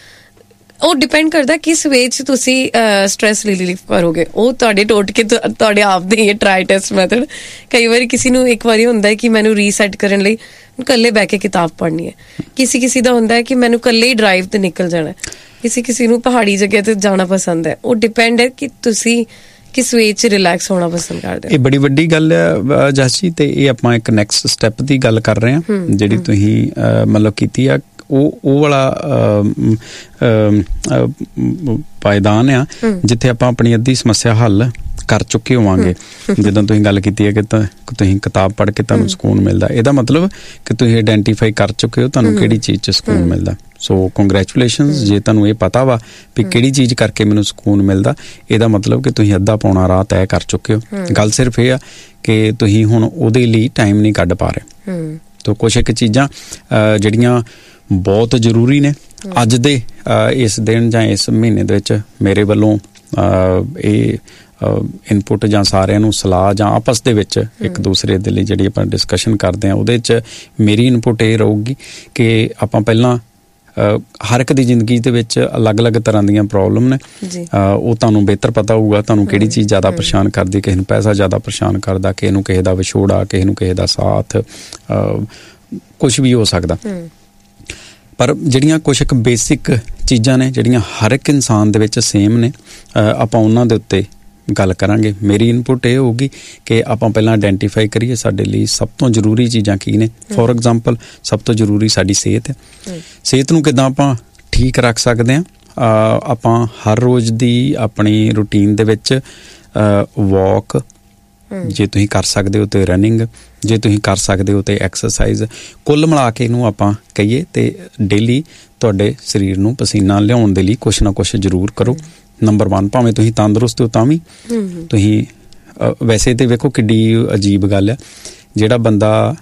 ਉਹ ਡਿਪੈਂਡ ਕਰਦਾ ਕਿਸ ਵੇ 'ਚ ਤੁਸੀਂ ਸਟ੍ਰੈਸ ਰਿਲੀਫ ਕਰੋਗੇ। ਉਹ ਤੁਹਾਡੇ ਟੋਟਕੇ ਤੁਹਾਡੇ ਆਪ ਦੇ ਹੀ ਟਰਾਈ ਟੈਸਟ ਮੈਥਡ। ਕਈ ਵਾਰੀ ਕਿਸੇ ਨੂੰ ਇੱਕ ਵਾਰੀ ਹੁੰਦਾ ਹੈ ਕਿ ਮੈਨੂੰ ਰੀਸੈਟ ਕਰਨ ਲਈ ਇਕੱਲੇ ਬਹਿ ਕੇ ਕਿਤਾਬ ਪੜ੍ਹਨੀ ਹੈ, ਕਿਸੇ ਦਾ ਹੁੰਦਾ ਹੈ ਕਿ ਮੈਨੂੰ ਇਕੱਲੇ ਹੀ ਡਰਾਈਵ ਤੇ ਨਿਕਲ ਜਾਣਾ ਹੈ, ਕਿਸੇ ਨੂੰ ਪਹਾੜੀ ਜਗ੍ਹਾ ਤੇ ਜਾਣਾ ਪਸੰਦ ਹੈ। ਉਹ ਡਿਪੈਂਡ ਹੈ ਕਿ ਤੁਸੀਂ ਕਿਸ ਵੇ 'ਚ ਰਿਲੈਕਸ ਹੋਣਾ ਪਸੰਦ ਕਰਦੇ ਹੋ। ਇਹ ਬੜੀ ਵੱਡੀ ਗੱਲ ਹੈ ਜਸਜੀ, ਤੇ ਇਹ ਆਪਾਂ ਇੱਕ ਨੈਕਸਟ ਸਟੈਪ ਦੀ ਗੱਲ ਕਰ ਰਹੇ ਹਾਂ ਜਿਹੜੀ ਤੁਸੀਂ ਮਤਲਬ ਕੀਤੀ ਆ। ਉਹ ਵਾਲਾ ਪਾਇਦਾਨ ਆ ਜਿੱਥੇ ਆਪਾਂ ਆਪਣੀ ਅੱਧੀ ਸਮੱਸਿਆ ਹੱਲ ਕਰ ਚੁੱਕੇ ਹੋਵਾਂਗੇ। ਜਦੋਂ ਤੁਸੀਂ ਗੱਲ ਕੀਤੀ ਹੈ ਕਿ ਤੁਸੀਂ ਕਿਤਾਬ ਪੜ੍ਹ ਕੇ ਤੁਹਾਨੂੰ ਸਕੂਨ ਮਿਲਦਾ, ਇਹਦਾ ਮਤਲਬ ਕਿ ਤੁਸੀਂ ਆਇਡੈਂਟੀਫਾਈ ਕਰ ਚੁੱਕੇ ਹੋ ਤੁਹਾਨੂੰ ਕਿਹੜੀ ਚੀਜ਼ 'ਚ ਸਕੂਨ ਮਿਲਦਾ। ਸੋ ਕੰਗ੍ਰੈਚੁਲੇਸ਼ਨਸ, ਜੇ ਤੁਹਾਨੂੰ ਇਹ ਪਤਾ ਵਾ ਵੀ ਕਿਹੜੀ ਚੀਜ਼ ਕਰਕੇ ਮੈਨੂੰ ਸਕੂਨ ਮਿਲਦਾ, ਇਹਦਾ ਮਤਲਬ ਕਿ ਤੁਸੀਂ ਅੱਧਾ ਪੌਣਾ ਰਾਹ ਤੈਅ ਕਰ ਚੁੱਕੇ ਹੋ। ਗੱਲ ਸਿਰਫ ਇਹ ਆ ਕਿ ਤੁਸੀਂ ਹੁਣ ਉਹਦੇ ਲਈ ਟਾਈਮ ਨਹੀਂ ਕੱਢ ਪਾ ਰਹੇ। ਤਾਂ ਕੁਛ ਇੱਕ ਚੀਜ਼ਾਂ ਜਿਹੜੀਆਂ ਬਹੁਤ ਜ਼ਰੂਰੀ ਨੇ ਅੱਜ ਦੇ ਇਸ ਦਿਨ ਜਾਂ ਇਸ ਮਹੀਨੇ ਦੇ ਵਿੱਚ ਮੇਰੇ ਵੱਲੋਂ ਇਹ ਇਨਪੁਟ ਜਾਂ ਸਾਰਿਆਂ ਨੂੰ ਸਲਾਹ ਜਾਂ ਆਪਸ ਦੇ ਵਿੱਚ ਇੱਕ ਦੂਸਰੇ ਦੇ ਲਈ ਜਿਹੜੀ ਆਪਾਂ ਡਿਸਕਸ਼ਨ ਕਰਦੇ ਹਾਂ ਉਹਦੇ 'ਚ ਮੇਰੀ ਇਨਪੁਟ ਇਹ ਰਹੂਗੀ ਕਿ ਆਪਾਂ ਪਹਿਲਾਂ ਹਰ ਇੱਕ ਦੀ ਜ਼ਿੰਦਗੀ ਦੇ ਵਿੱਚ ਅਲੱਗ-ਅਲੱਗ ਤਰ੍ਹਾਂ ਦੀਆਂ ਪ੍ਰੋਬਲਮ ਨੇ। ਉਹ ਤੁਹਾਨੂੰ ਬਿਹਤਰ ਪਤਾ ਹੋਊਗਾ ਤੁਹਾਨੂੰ ਕਿਹੜੀ ਚੀਜ਼ ਜ਼ਿਆਦਾ ਪਰੇਸ਼ਾਨ ਕਰਦੀ। ਕਿਸੇ ਨੂੰ ਪੈਸਾ ਜ਼ਿਆਦਾ ਪਰੇਸ਼ਾਨ ਕਰਦਾ, ਕਿਸੇ ਨੂੰ ਕਿਸੇ ਦਾ ਵਿਛੋੜਾ, ਕਿਸੇ ਨੂੰ ਕਿਸੇ ਦਾ ਸਾਥ, ਕੁਛ ਵੀ ਹੋ ਸਕਦਾ। ਪਰ ਜਿਹੜੀਆਂ ਕੁਛ ਇੱਕ ਬੇਸਿਕ ਚੀਜ਼ਾਂ ਨੇ ਜਿਹੜੀਆਂ ਹਰ ਇੱਕ ਇਨਸਾਨ ਦੇ ਵਿੱਚ ਸੇਮ ਨੇ, ਆਪਾਂ ਉਹਨਾਂ ਦੇ ਉੱਤੇ ਗੱਲ ਕਰਾਂਗੇ। ਮੇਰੀ ਇਨਪੁਟ ਇਹ ਹੋਊਗੀ ਕਿ ਆਪਾਂ ਪਹਿਲਾਂ ਆਇਡੈਂਟੀਫਾਈ ਕਰੀਏ ਸਾਡੇ ਲਈ ਸਭ ਤੋਂ ਜ਼ਰੂਰੀ ਚੀਜ਼ਾਂ ਕੀ ਨੇ। ਫੋਰ ਐਗਜ਼ਾਮਪਲ, ਸਭ ਤੋਂ ਜ਼ਰੂਰੀ ਸਾਡੀ ਸਿਹਤ ਹੈ। ਸਿਹਤ ਨੂੰ ਕਿੱਦਾਂ ਆਪਾਂ ਠੀਕ ਰੱਖ ਸਕਦੇ ਹਾਂ? ਆਪਾਂ ਹਰ ਰੋਜ਼ ਦੀ ਆਪਣੀ ਰੂਟੀਨ ਦੇ ਵਿੱਚ ਵਾਕ, ਜੇ ਤੁਸੀਂ ਕਰ ਸਕਦੇ ਹੋ ਤੇ ਰਨਿੰਗ, ਜੇ ਤੁਸੀਂ ਕਰ ਸਕਦੇ ਹੋ ਤੇ ਐਕਸਰਸਾਈਜ਼, ਕੁੱਲ ਮਿਲਾ ਕੇ ਇਹਨੂੰ ਆਪਾਂ ਕਹੀਏ ਤੇ ਡੇਲੀ ਤੁਹਾਡੇ ਸਰੀਰ ਨੂੰ ਪਸੀਨਾ ਲਿਆਉਣ ਦੇ ਲਈ ਕੁਛ ਨਾ ਕੁਛ ਜ਼ਰੂਰ ਕਰੋ। ਨੰਬਰ 1, ਭਾਵੇਂ ਤੁਸੀਂ ਤੰਦਰੁਸਤ ਹੋ ਤਾਂ ਵੀ ਤੁਸੀਂ ਵੈਸੇ ਤੇ ਵੇਖੋ ਕਿੱਡੀ ਅਜੀਬ ਗੱਲ ਆ, ਜਿਹੜਾ ਬੰਦਾ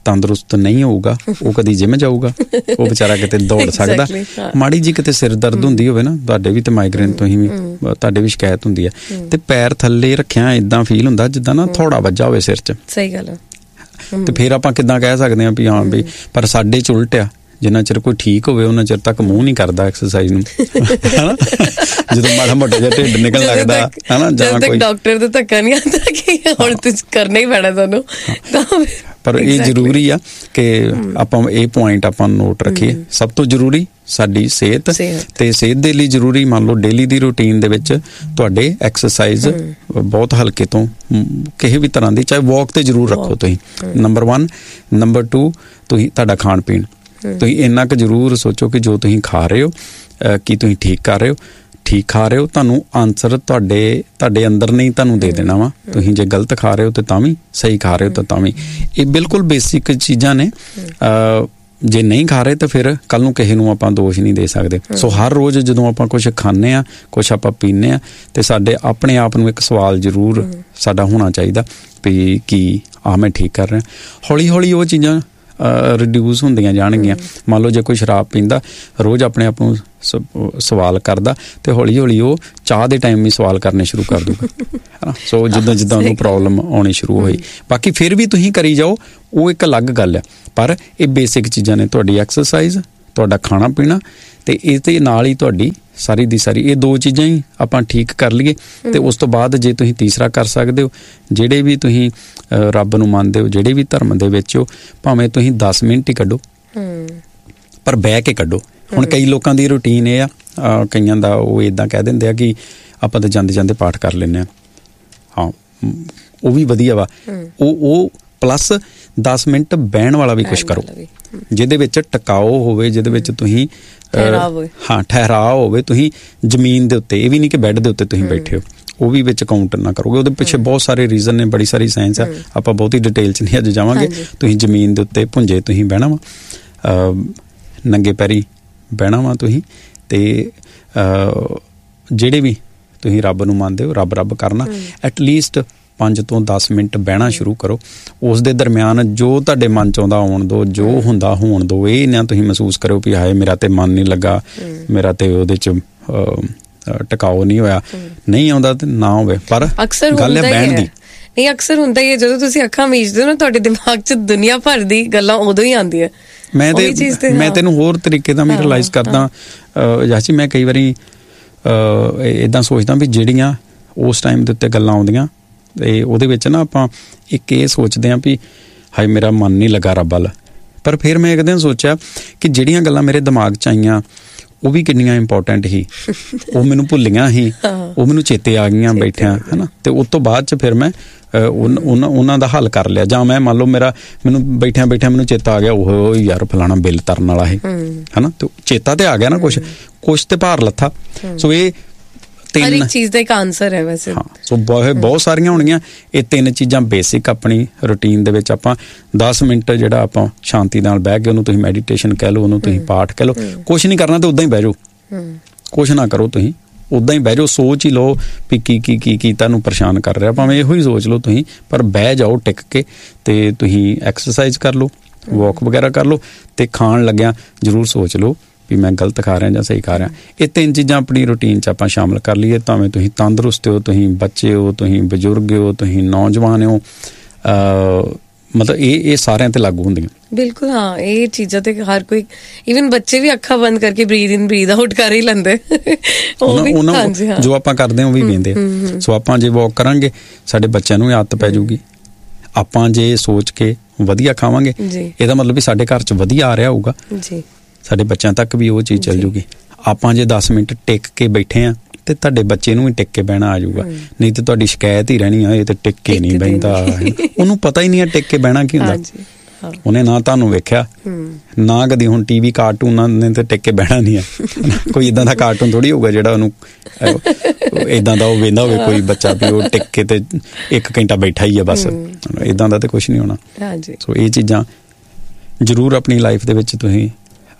ਤੰਦਰੁਸਤ ਨਹੀਂ ਹੋਊਗਾ ਉਹ ਕਦੀ ਜਿਮ ਜਾਊਗਾ, ਉਹ ਵਿਚਾਰਾ ਕਿਤੇ ਦੌੜ ਸਕਦਾ। ਮਾੜੀ ਜੀ ਕਿਤੇ ਸਿਰ ਦਰਦ ਹੁੰਦੀ ਹੋਵੇ ਨਾ, ਤੁਹਾਡੇ ਵੀ ਤੇ ਮਾਈਗ੍ਰੇਨ ਤੁਸੀਂ ਵੀ ਤੁਹਾਡੇ ਵੀ ਸ਼ਿਕਾਇਤ ਹੁੰਦੀ ਹੈ, ਤੇ ਪੈਰ ਥੱਲੇ ਰੱਖਿਆ ਇਦਾਂ ਫੀਲ ਹੁੰਦਾ ਜਿੱਦਾਂ ਨਾ ਥੋੜਾ ਵੱਜਾ ਹੋਵੇ ਸਿਰ 'ਚ। ਸਹੀ ਗੱਲ ਹੈ। ਤੇ ਫਿਰ ਆਪਾਂ ਕਿੱਦਾਂ ਕਹਿ ਸਕਦੇ ਹਾਂ ਵੀ ਹਾਂ ਵੀ, ਪਰ ਸਾਡੇ 'ਚ ਉਲਟ ਆ, ਜਿੰਨਾ ਚਿਰ ਕੋਈ ਠੀਕ ਹੋਵੇ ਉਹਨਾਂ ਚਿਰ ਤੱਕ ਮੂੰਹ ਨਹੀਂ ਕਰਦਾ ਐਕਸਰਸਾਈਜ਼ ਨੂੰ, ਹਨਾ। ਜਦੋਂ ਮਾੜਾ ਮੋਟਾ ਜਿਹਾ ਢਿੱਡ ਨਿਕਲਣ ਲੱਗਦਾ ਹਨਾ, ਜਾਂ ਕੋਈ ਡਾਕਟਰ ਦਾ ਧੱਕਾ ਨਹੀਂ ਆਉਂਦਾ ਕਿ ਹੁਣ ਤੁਸੀਂ ਕਰਨਾ ਹੀ ਪੈਣਾ ਤੁਹਾਨੂੰ। ਪਰ ਇਹ ਜ਼ਰੂਰੀ ਆ ਕਿ ਆਪਾਂ ਇਹ ਪੁਆਇੰਟ ਆਪਾਂ ਨੋਟ ਰੱਖੀਏ। ਸਭ ਤੋਂ ਜ਼ਰੂਰੀ ਸਾਡੀ ਸਿਹਤ, ਤੇ ਸਿਹਤ ਦੇ ਲਈ ਜ਼ਰੂਰੀ ਮੰਨ ਲਓ ਡੇਲੀ ਦੀ ਰੂਟੀਨ ਦੇ ਵਿੱਚ ਤੁਹਾਡੇ ਐਕਸਰਸਾਈਜ਼ ਬਹੁਤ ਹਲਕੇ ਤੋਂ ਕਿਸੇ ਵੀ ਤਰ੍ਹਾਂ ਦੀ, ਚਾਹੇ ਵਾਕ ਤੇ ਜ਼ਰੂਰ ਰੱਖੋ ਤੁਸੀਂ, ਨੰਬਰ 1। ਨੰਬਰ 2 ਤੁਸੀਂ ਤੁਹਾਡਾ ਖਾਣ ਪੀਣ, ਤੁਸੀਂ ਇੰਨਾ ਕੁ ਜ਼ਰੂਰ ਸੋਚੋ ਕਿ ਜੋ ਤੁਸੀਂ ਖਾ ਰਹੇ ਹੋ ਕੀ ਤੁਸੀਂ ਠੀਕ ਕਰ ਰਹੇ ਹੋ, ਠੀਕ ਖਾ ਰਹੇ ਹੋ, ਤੁਹਾਨੂੰ ਆਨਸਰ ਤੁਹਾਡੇ ਅੰਦਰ ਨਹੀਂ ਤੁਹਾਨੂੰ ਦੇ ਦੇਣਾ ਵਾ। ਤੁਸੀਂ ਜੇ ਗਲਤ ਖਾ ਰਹੇ ਹੋ ਤੇ ਤਾਂ ਵੀ, ਸਹੀ ਖਾ ਰਹੇ ਹੋ ਤਾਂ ਵੀ। ਇਹ ਬਿਲਕੁਲ ਬੇਸਿਕ ਚੀਜ਼ਾਂ ਨੇ। ਜੇ ਨਹੀਂ ਖਾ ਰਹੇ ਤਾਂ ਫਿਰ ਕੱਲ ਨੂੰ ਕਿਸੇ ਨੂੰ ਆਪਾਂ ਦੋਸ਼ ਨਹੀਂ ਦੇ ਸਕਦੇ। ਸੋ ਹਰ ਰੋਜ਼ ਜਦੋਂ ਆਪਾਂ ਕੁਛ ਖਾਂਦੇ ਹਾਂ, ਕੁਛ ਆਪਾਂ ਪੀਂਦੇ ਹਾਂ, ਤੇ ਸਾਡੇ ਆਪਣੇ ਆਪ ਨੂੰ ਇੱਕ ਸਵਾਲ ਜ਼ਰੂਰ ਸਾਡਾ ਹੋਣਾ ਚਾਹੀਦਾ ਵੀ ਕੀ ਮੈਂ ਠੀਕ ਕਰ ਰਿਹਾ। ਹੌਲੀ ਹੌਲੀ ਉਹ ਚੀਜ਼ਾਂ ਰਿਡਿਊਸ ਹੁੰਦੀਆਂ ਜਾਣਗੀਆਂ। ਮੰਨ ਲਓ ਜੇ ਕੋਈ ਸ਼ਰਾਬ ਪੀਂਦਾ, ਰੋਜ਼ ਆਪਣੇ ਆਪ ਨੂੰ ਸਵਾਲ ਕਰਦਾ, ਤੇ ਹੌਲੀ ਹੌਲੀ ਉਹ ਚਾਹ ਦੇ ਟਾਈਮ ਵੀ ਸਵਾਲ ਕਰਨੇ ਸ਼ੁਰੂ ਕਰ ਦੂਗਾ, ਹੈ ਨਾ। ਸੋ ਜਿੱਦਾਂ ਉਹਨੂੰ ਪ੍ਰੋਬਲਮ ਆਉਣੀ ਸ਼ੁਰੂ ਹੋਈ, ਬਾਕੀ ਫਿਰ ਵੀ ਤੁਸੀਂ ਕਰੀ ਜਾਓ, ਉਹ ਇੱਕ ਅਲੱਗ ਗੱਲ ਆ। ਪਰ ਇਹ ਬੇਸਿਕ ਚੀਜ਼ਾਂ ਨੇ, ਤੁਹਾਡੀ ਐਕਸਰਸਾਈਜ਼, ਤੁਹਾਡਾ ਖਾਣਾ ਪੀਣਾ, ਤੇ ਇਹਦੇ ਨਾਲ ਹੀ ਤੁਹਾਡੀ ਸਾਰੀ ਦੀ ਸਾਰੀ ਇਹ 2 ਚੀਜ਼ਾਂ ਹੀ ਆਪਾਂ ਠੀਕ ਕਰ ਲਈਏ। ਤੇ ਉਸ ਤੋਂ ਬਾਅਦ ਜੇ ਤੁਸੀਂ ਤੀਸਰਾ ਕਰ ਸਕਦੇ ਹੋ, ਜਿਹੜੇ ਵੀ ਤੁਸੀਂ ਰੱਬ ਨੂੰ ਮੰਨਦੇ ਹੋ, ਜਿਹੜੇ ਵੀ ਧਰਮ ਦੇ ਵਿੱਚ ਹੋ, ਭਾਵੇਂ ਤੁਸੀਂ 10 ਮਿੰਟ ਹੀ ਕੱਢੋ, ਪਰ ਬਹਿ ਕੇ ਕੱਢੋ। ਹੁਣ ਕਈ ਲੋਕਾਂ ਦੀ ਰੂਟੀਨ ਇਹ ਆ, ਕਈਆਂ ਦਾ ਉਹ ਇੱਦਾਂ ਕਹਿ ਦਿੰਦੇ ਆ ਕਿ ਆਪਾਂ ਤਾਂ ਜਾਂਦੇ ਜਾਂਦੇ ਪਾਠ ਕਰ ਲੈਂਦੇ ਹਾਂ। ਹਾਂ, ਉਹ ਵੀ ਵਧੀਆ ਵਾ। ਉਹ ਪਲੱਸ 10 ਮਿੰਟ ਬਹਿਣ ਵਾਲਾ ਵੀ ਕੁਛ ਕਰੋ, ਜਿਹਦੇ ਵਿੱਚ ਟਿਕਾਓ ਹੋਵੇ, ਜਿਹਦੇ ਵਿੱਚ ਤੁਸੀਂ ਠਹਿਰਾਅ ਹੋਵੇ। ਤੁਸੀਂ ਜ਼ਮੀਨ ਦੇ ਉੱਤੇ, ਇਹ ਵੀ ਨਹੀਂ ਕਿ ਬੈੱਡ ਦੇ ਉੱਤੇ ਤੁਸੀਂ ਬੈਠੇ ਹੋ, ਉਹ ਵੀ ਵਿੱਚ ਕਾਊਂਟ ਨਾ ਕਰੋਗੇ। ਉਹਦੇ ਪਿੱਛੇ ਬਹੁਤ ਸਾਰੇ ਰੀਜ਼ਨ ਨੇ, ਬੜੀ ਸਾਰੀ ਸਾਇੰਸ ਆ, ਆਪਾਂ ਬਹੁਤੀ ਡਿਟੇਲ 'ਚ ਨਹੀਂ ਅੱਜ ਜਾਵਾਂਗੇ। ਤੁਸੀਂ ਜ਼ਮੀਨ ਦੇ ਉੱਤੇ ਭੁੰਜੇ ਤੁਸੀਂ ਬਹਿਣਾ ਵਾ, ਨੰਗੇ ਪੈਰੀ ਬਹਿਣਾ ਵਾ ਤੁਸੀਂ, ਤੇ ਜਿਹੜੇ ਵੀ ਤੁਸੀਂ ਰੱਬ ਨੂੰ ਮੰਨਦੇ ਹੋ, ਰੱਬ ਕਰਨਾ। ਐਟਲੀਸਟ 5 ਤੋਂ 10 ਮਿੰਟ ਬਹਿਣਾ ਸ਼ੁਰੂ ਕਰੋ। ਉਸ ਦੇ ਦਰਮਿਆਨ ਜੋ ਤੁਹਾਡੇ ਮਨ 'ਚ ਆਉਂਦਾ ਆਉਣ ਦਿਓ, ਜੋ ਹੁੰਦਾ ਹੋਣ ਦਿਓ। ਇਹ ਨਾ ਤੁਸੀਂ ਮਹਿਸੂਸ ਕਰੋ ਵੀ ਹਾਏ ਮੇਰਾ ਤੇ ਮਨ ਨਹੀਂ ਲੱਗਾ, ਮੇਰਾ ਤੇ ਉਹਦੇ 'ਚ ਟਿਕਾਓ ਨਹੀਂ ਹੋਇਆ। ਨਹੀਂ ਆਉਂਦਾ ਤੇ ਨਾ ਹੋਵੇ, ਪਰ ਗੱਲ ਹੈ ਬਹਿਣ ਦੀ। ਨਹੀਂ, ਅਕਸਰ ਹੁੰਦਾ ਹੀ ਹੈ, ਜਦੋਂ ਤੁਸੀਂ ਅੱਖਾਂ ਮੀਚਦੇ ਹੋ ਨਾ, ਤੁਹਾਡੇ ਦਿਮਾਗ 'ਚ ਦੁਨੀਆ ਭਰ ਦੀ ਗੱਲਾਂ ਉਦੋਂ ਹੀ ਆਉਂਦੀਆਂ। ਮੈਂ ਤੈਨੂੰ ਹੋਰ ਤਰੀਕੇ ਦਾ ਵੀ ਰਿਅਲਾਈਜ਼ ਕਰਦਾ ਜਾਚੀ। ਮੈਂ ਕਈ ਵਾਰੀ ਇੱਦਾਂ ਸੋਚਦਾ ਵੀ ਜਿਹੜੀਆਂ ਉਸ ਟਾਈਮ ਦੇ ਉੱਤੇ ਗੱਲਾਂ ਆਉਂਦੀਆਂ, ਤੇ ਉਹਦੇ ਵਿੱਚ ਨਾ ਆਪਾਂ ਇੱਕ ਇਹ ਸੋਚਦੇ ਹਾਂ ਵੀ ਹਾਏ ਮੇਰਾ ਮਨ ਨਹੀਂ ਲੱਗਾ ਰੱਬ ਵੱਲ। ਪਰ ਫਿਰ ਮੈਂ ਇੱਕ ਦਿਨ ਸੋਚਿਆ ਕਿ ਜਿਹੜੀਆਂ ਗੱਲਾਂ ਮੇਰੇ ਦਿਮਾਗ 'ਚ ਆਈਆਂ ਉਹ ਵੀ ਕਿੰਨੀਆਂ ਇੰਪੋਰਟੈਂਟ ਸੀ, ਉਹ ਮੈਨੂੰ ਭੁੱਲੀਆਂ ਸੀ, ਉਹ ਮੈਨੂੰ ਚੇਤੇ ਆ ਗਈਆਂ ਬੈਠਿਆਂ, ਹੈ ਨਾ। ਤੇ ਉਸ ਤੋਂ ਬਾਅਦ 'ਚ ਫਿਰ ਮੈਂ ਉਹਨਾਂ ਦਾ ਹੱਲ ਕਰ ਲਿਆ। ਜਾਂ ਮੈਂ ਮੰਨ ਲਓ ਮੈਨੂੰ ਬੈਠਿਆਂ ਮੈਨੂੰ ਚੇਤਾ ਆ ਗਿਆ, ਉਹ ਯਾਰ ਫਲਾਣਾ ਬਿੱਲ ਤਰਨ ਵਾਲਾ ਹੈ ਨਾ, ਤੇ ਚੇਤਾ ਤੇ ਆ ਗਿਆ ਨਾ, ਕੁਛ ਤੇ ਭਾਰ ਲੱਥਾ। ਸੋ ਇਹ ਹਰ ਇੱਕ ਚੀਜ਼ ਦਾ ਇੱਕ ਆਨਸਰ ਹੈ ਵੈਸੇ। ਹਾਂ, ਸੋ ਬਹੁਤ ਸਾਰੀਆਂ ਹੋਣਗੀਆਂ। ਇਹ 3 ਚੀਜ਼ਾਂ ਬੇਸਿਕ ਆਪਣੀ ਰੂਟੀਨ ਦੇ ਵਿੱਚ ਆਪਾਂ 10 ਮਿੰਟ ਜਿਹੜਾ ਆਪਾਂ ਸ਼ਾਂਤੀ ਨਾਲ ਬਹਿ ਕੇ, ਉਹਨੂੰ ਤੁਸੀਂ ਮੈਡੀਟੇਸ਼ਨ ਕਹਿ ਲਓ, ਉਹਨੂੰ ਤੁਸੀਂ ਪਾਠ ਕਹਿ ਲਓ। ਕੁਛ ਨਹੀਂ ਕਰਨਾ ਤੇ ਉੱਦਾਂ ਹੀ ਬਹਿ ਜਾਓ, ਕੁਛ ਨਾ ਕਰੋ, ਤੁਸੀਂ ਉੱਦਾਂ ਹੀ ਬਹਿ ਜਾਓ। ਸੋਚ ਹੀ ਲਓ ਵੀ ਕੀ ਤੁਹਾਨੂੰ ਪਰੇਸ਼ਾਨ ਕਰ ਰਿਹਾ, ਭਾਵੇਂ ਇਹੋ ਹੀ ਸੋਚ ਲਓ ਤੁਸੀਂ, ਪਰ ਬਹਿ ਜਾਓ ਟਿਕ ਕੇ, ਤੇ ਤੁਸੀਂ ਐਕਸਰਸਾਈਜ਼ ਕਰ ਲਓ, ਵਾਕ ਵਗੈਰਾ ਕਰ ਲਓ, ਤੇ ਖਾਣ ਲੱਗਿਆ ਜ਼ਰੂਰ ਸੋਚ ਲਓ ਵੀ ਮੈਂ ਗਲਤ ਖਾ ਰਿਹਾ ਜਾਂ ਸਹੀ ਖਾ ਰਿਹਾ। ਇਹ 3 ਚੀਜ਼ਾਂ ਆਪਣੀ ਰੂਟੀਨ 'ਚ ਆਪਾਂ ਸ਼ਾਮਲ ਕਰ ਲਈਏ, ਭਾਵੇਂ ਤੁਸੀਂ ਤੰਦਰੁਸਤ ਹੋ, ਤੁਸੀਂ ਬੱਚੇ ਹੋ, ਤੁਸੀਂ ਬਜ਼ੁਰਗ ਹੋ, ਤੁਸੀਂ ਨੌਜਵਾਨ ਹੋ, ਮਤਲਬ ਇਹ ਸਾਰਿਆਂ ਤੇ ਲਾਗੂ ਹੁੰਦੀਆਂ। ਬਿਲਕੁਲ, ਹਾਂ, ਇਹ ਚੀਜ਼ਾਂ ਤੇ ਹਰ ਕੋਈ, ਈਵਨ ਬੱਚੇ ਵੀ ਅੱਖਾਂ ਬੰਦ ਕਰਕੇ ਬਰੀਥ ਇਨ ਬਰੀਥ ਆਊਟ ਕਰ ਹੀ ਲੈਂਦੇ। ਜੋ ਆਪਾਂ ਕਰਦੇ ਹਾਂ ਉਹ ਵੀ ਵੇਂਦੇ। ਸੋ ਆਪਾਂ ਜੇ ਵਾਕ ਕਰਾਂਗੇ, ਸਾਡੇ ਬੱਚਿਆਂ ਨੂੰ ਆਦਤ ਪੈ ਜਾਊਗੀ। ਆਪਾਂ ਜੇ ਸੋਚ ਕੇ ਵਧੀਆ ਖਾਵਾਂਗੇ, ਇਹਦਾ ਮਤਲਬ ਵੀ ਸਾਡੇ ਘਰ 'ਚ ਵਧੀਆ ਆ ਰਿਹਾ ਹੋਊਗਾ, ਸਾਡੇ ਬੱਚਿਆਂ ਤੱਕ ਵੀ ਉਹ ਚੀਜ਼ ਚੱਲ ਜੂਗੀ। ਆਪਾਂ ਜੇ 10 ਮਿੰਟ ਟਿਕ ਕੇ ਬੈਠੇ ਆ, ਤੇ ਤੁਹਾਡੇ ਬੱਚੇ ਨੂੰ ਵੀ ਟਿਕ ਕੇ ਬਹਿਣਾ ਆ ਜਾਊਗਾ। ਨਹੀਂ ਤੇ ਤੁਹਾਡੀ ਸ਼ਿਕਾਇਤ ਹੀ ਰਹਿਣੀ ਆ, ਇਹ ਤੇ ਟਿਕ ਕੇ ਨਹੀਂ ਬਹਿੰਦਾ, ਉਹਨੂੰ ਪਤਾ ਹੀ ਨਹੀਂ ਆ ਟਿਕ ਕੇ ਬਹਿਣਾ ਕੀ ਹੁੰਦਾ। ਉਹਨੇ ਨਾ ਤੁਹਾਨੂੰ ਵੇਖਿਆ, ਨਾ ਕਦੀ ਹੁਣ ਟੀਵੀ ਕਾਰਟੂਨਾਂ ਨੇ ਤੇ ਟਿਕ ਕੇ ਬਹਿਣਾ ਨਹੀਂ ਆ। ਕੋਈ ਏਦਾਂ ਦਾ ਕਾਰਟੂਨ ਥੋੜੀ ਹੋਊਗਾ ਜਿਹੜਾ ਉਹਨੂੰ ਏਦਾਂ ਦਾ ਉਹ ਵੇਂਦਾ ਹੋਵੇ ਕੋਈ ਬੱਚਾ ਵੀ ਉਹ ਟਿਕ ਕੇ ਤੇ 1 ਘੰਟਾ ਬੈਠਾ ਹੀ ਆ ਬਸ। ਏਦਾਂ ਦਾ ਤੇ ਕੁਛ ਨਹੀਂ ਹੋਣਾ। ਸੋ ਇਹ ਚੀਜ਼ਾਂ ਜ਼ਰੂਰ ਆਪਣੀ ਲਾਈਫ ਦੇ ਵਿੱਚ ਤੁਸੀਂ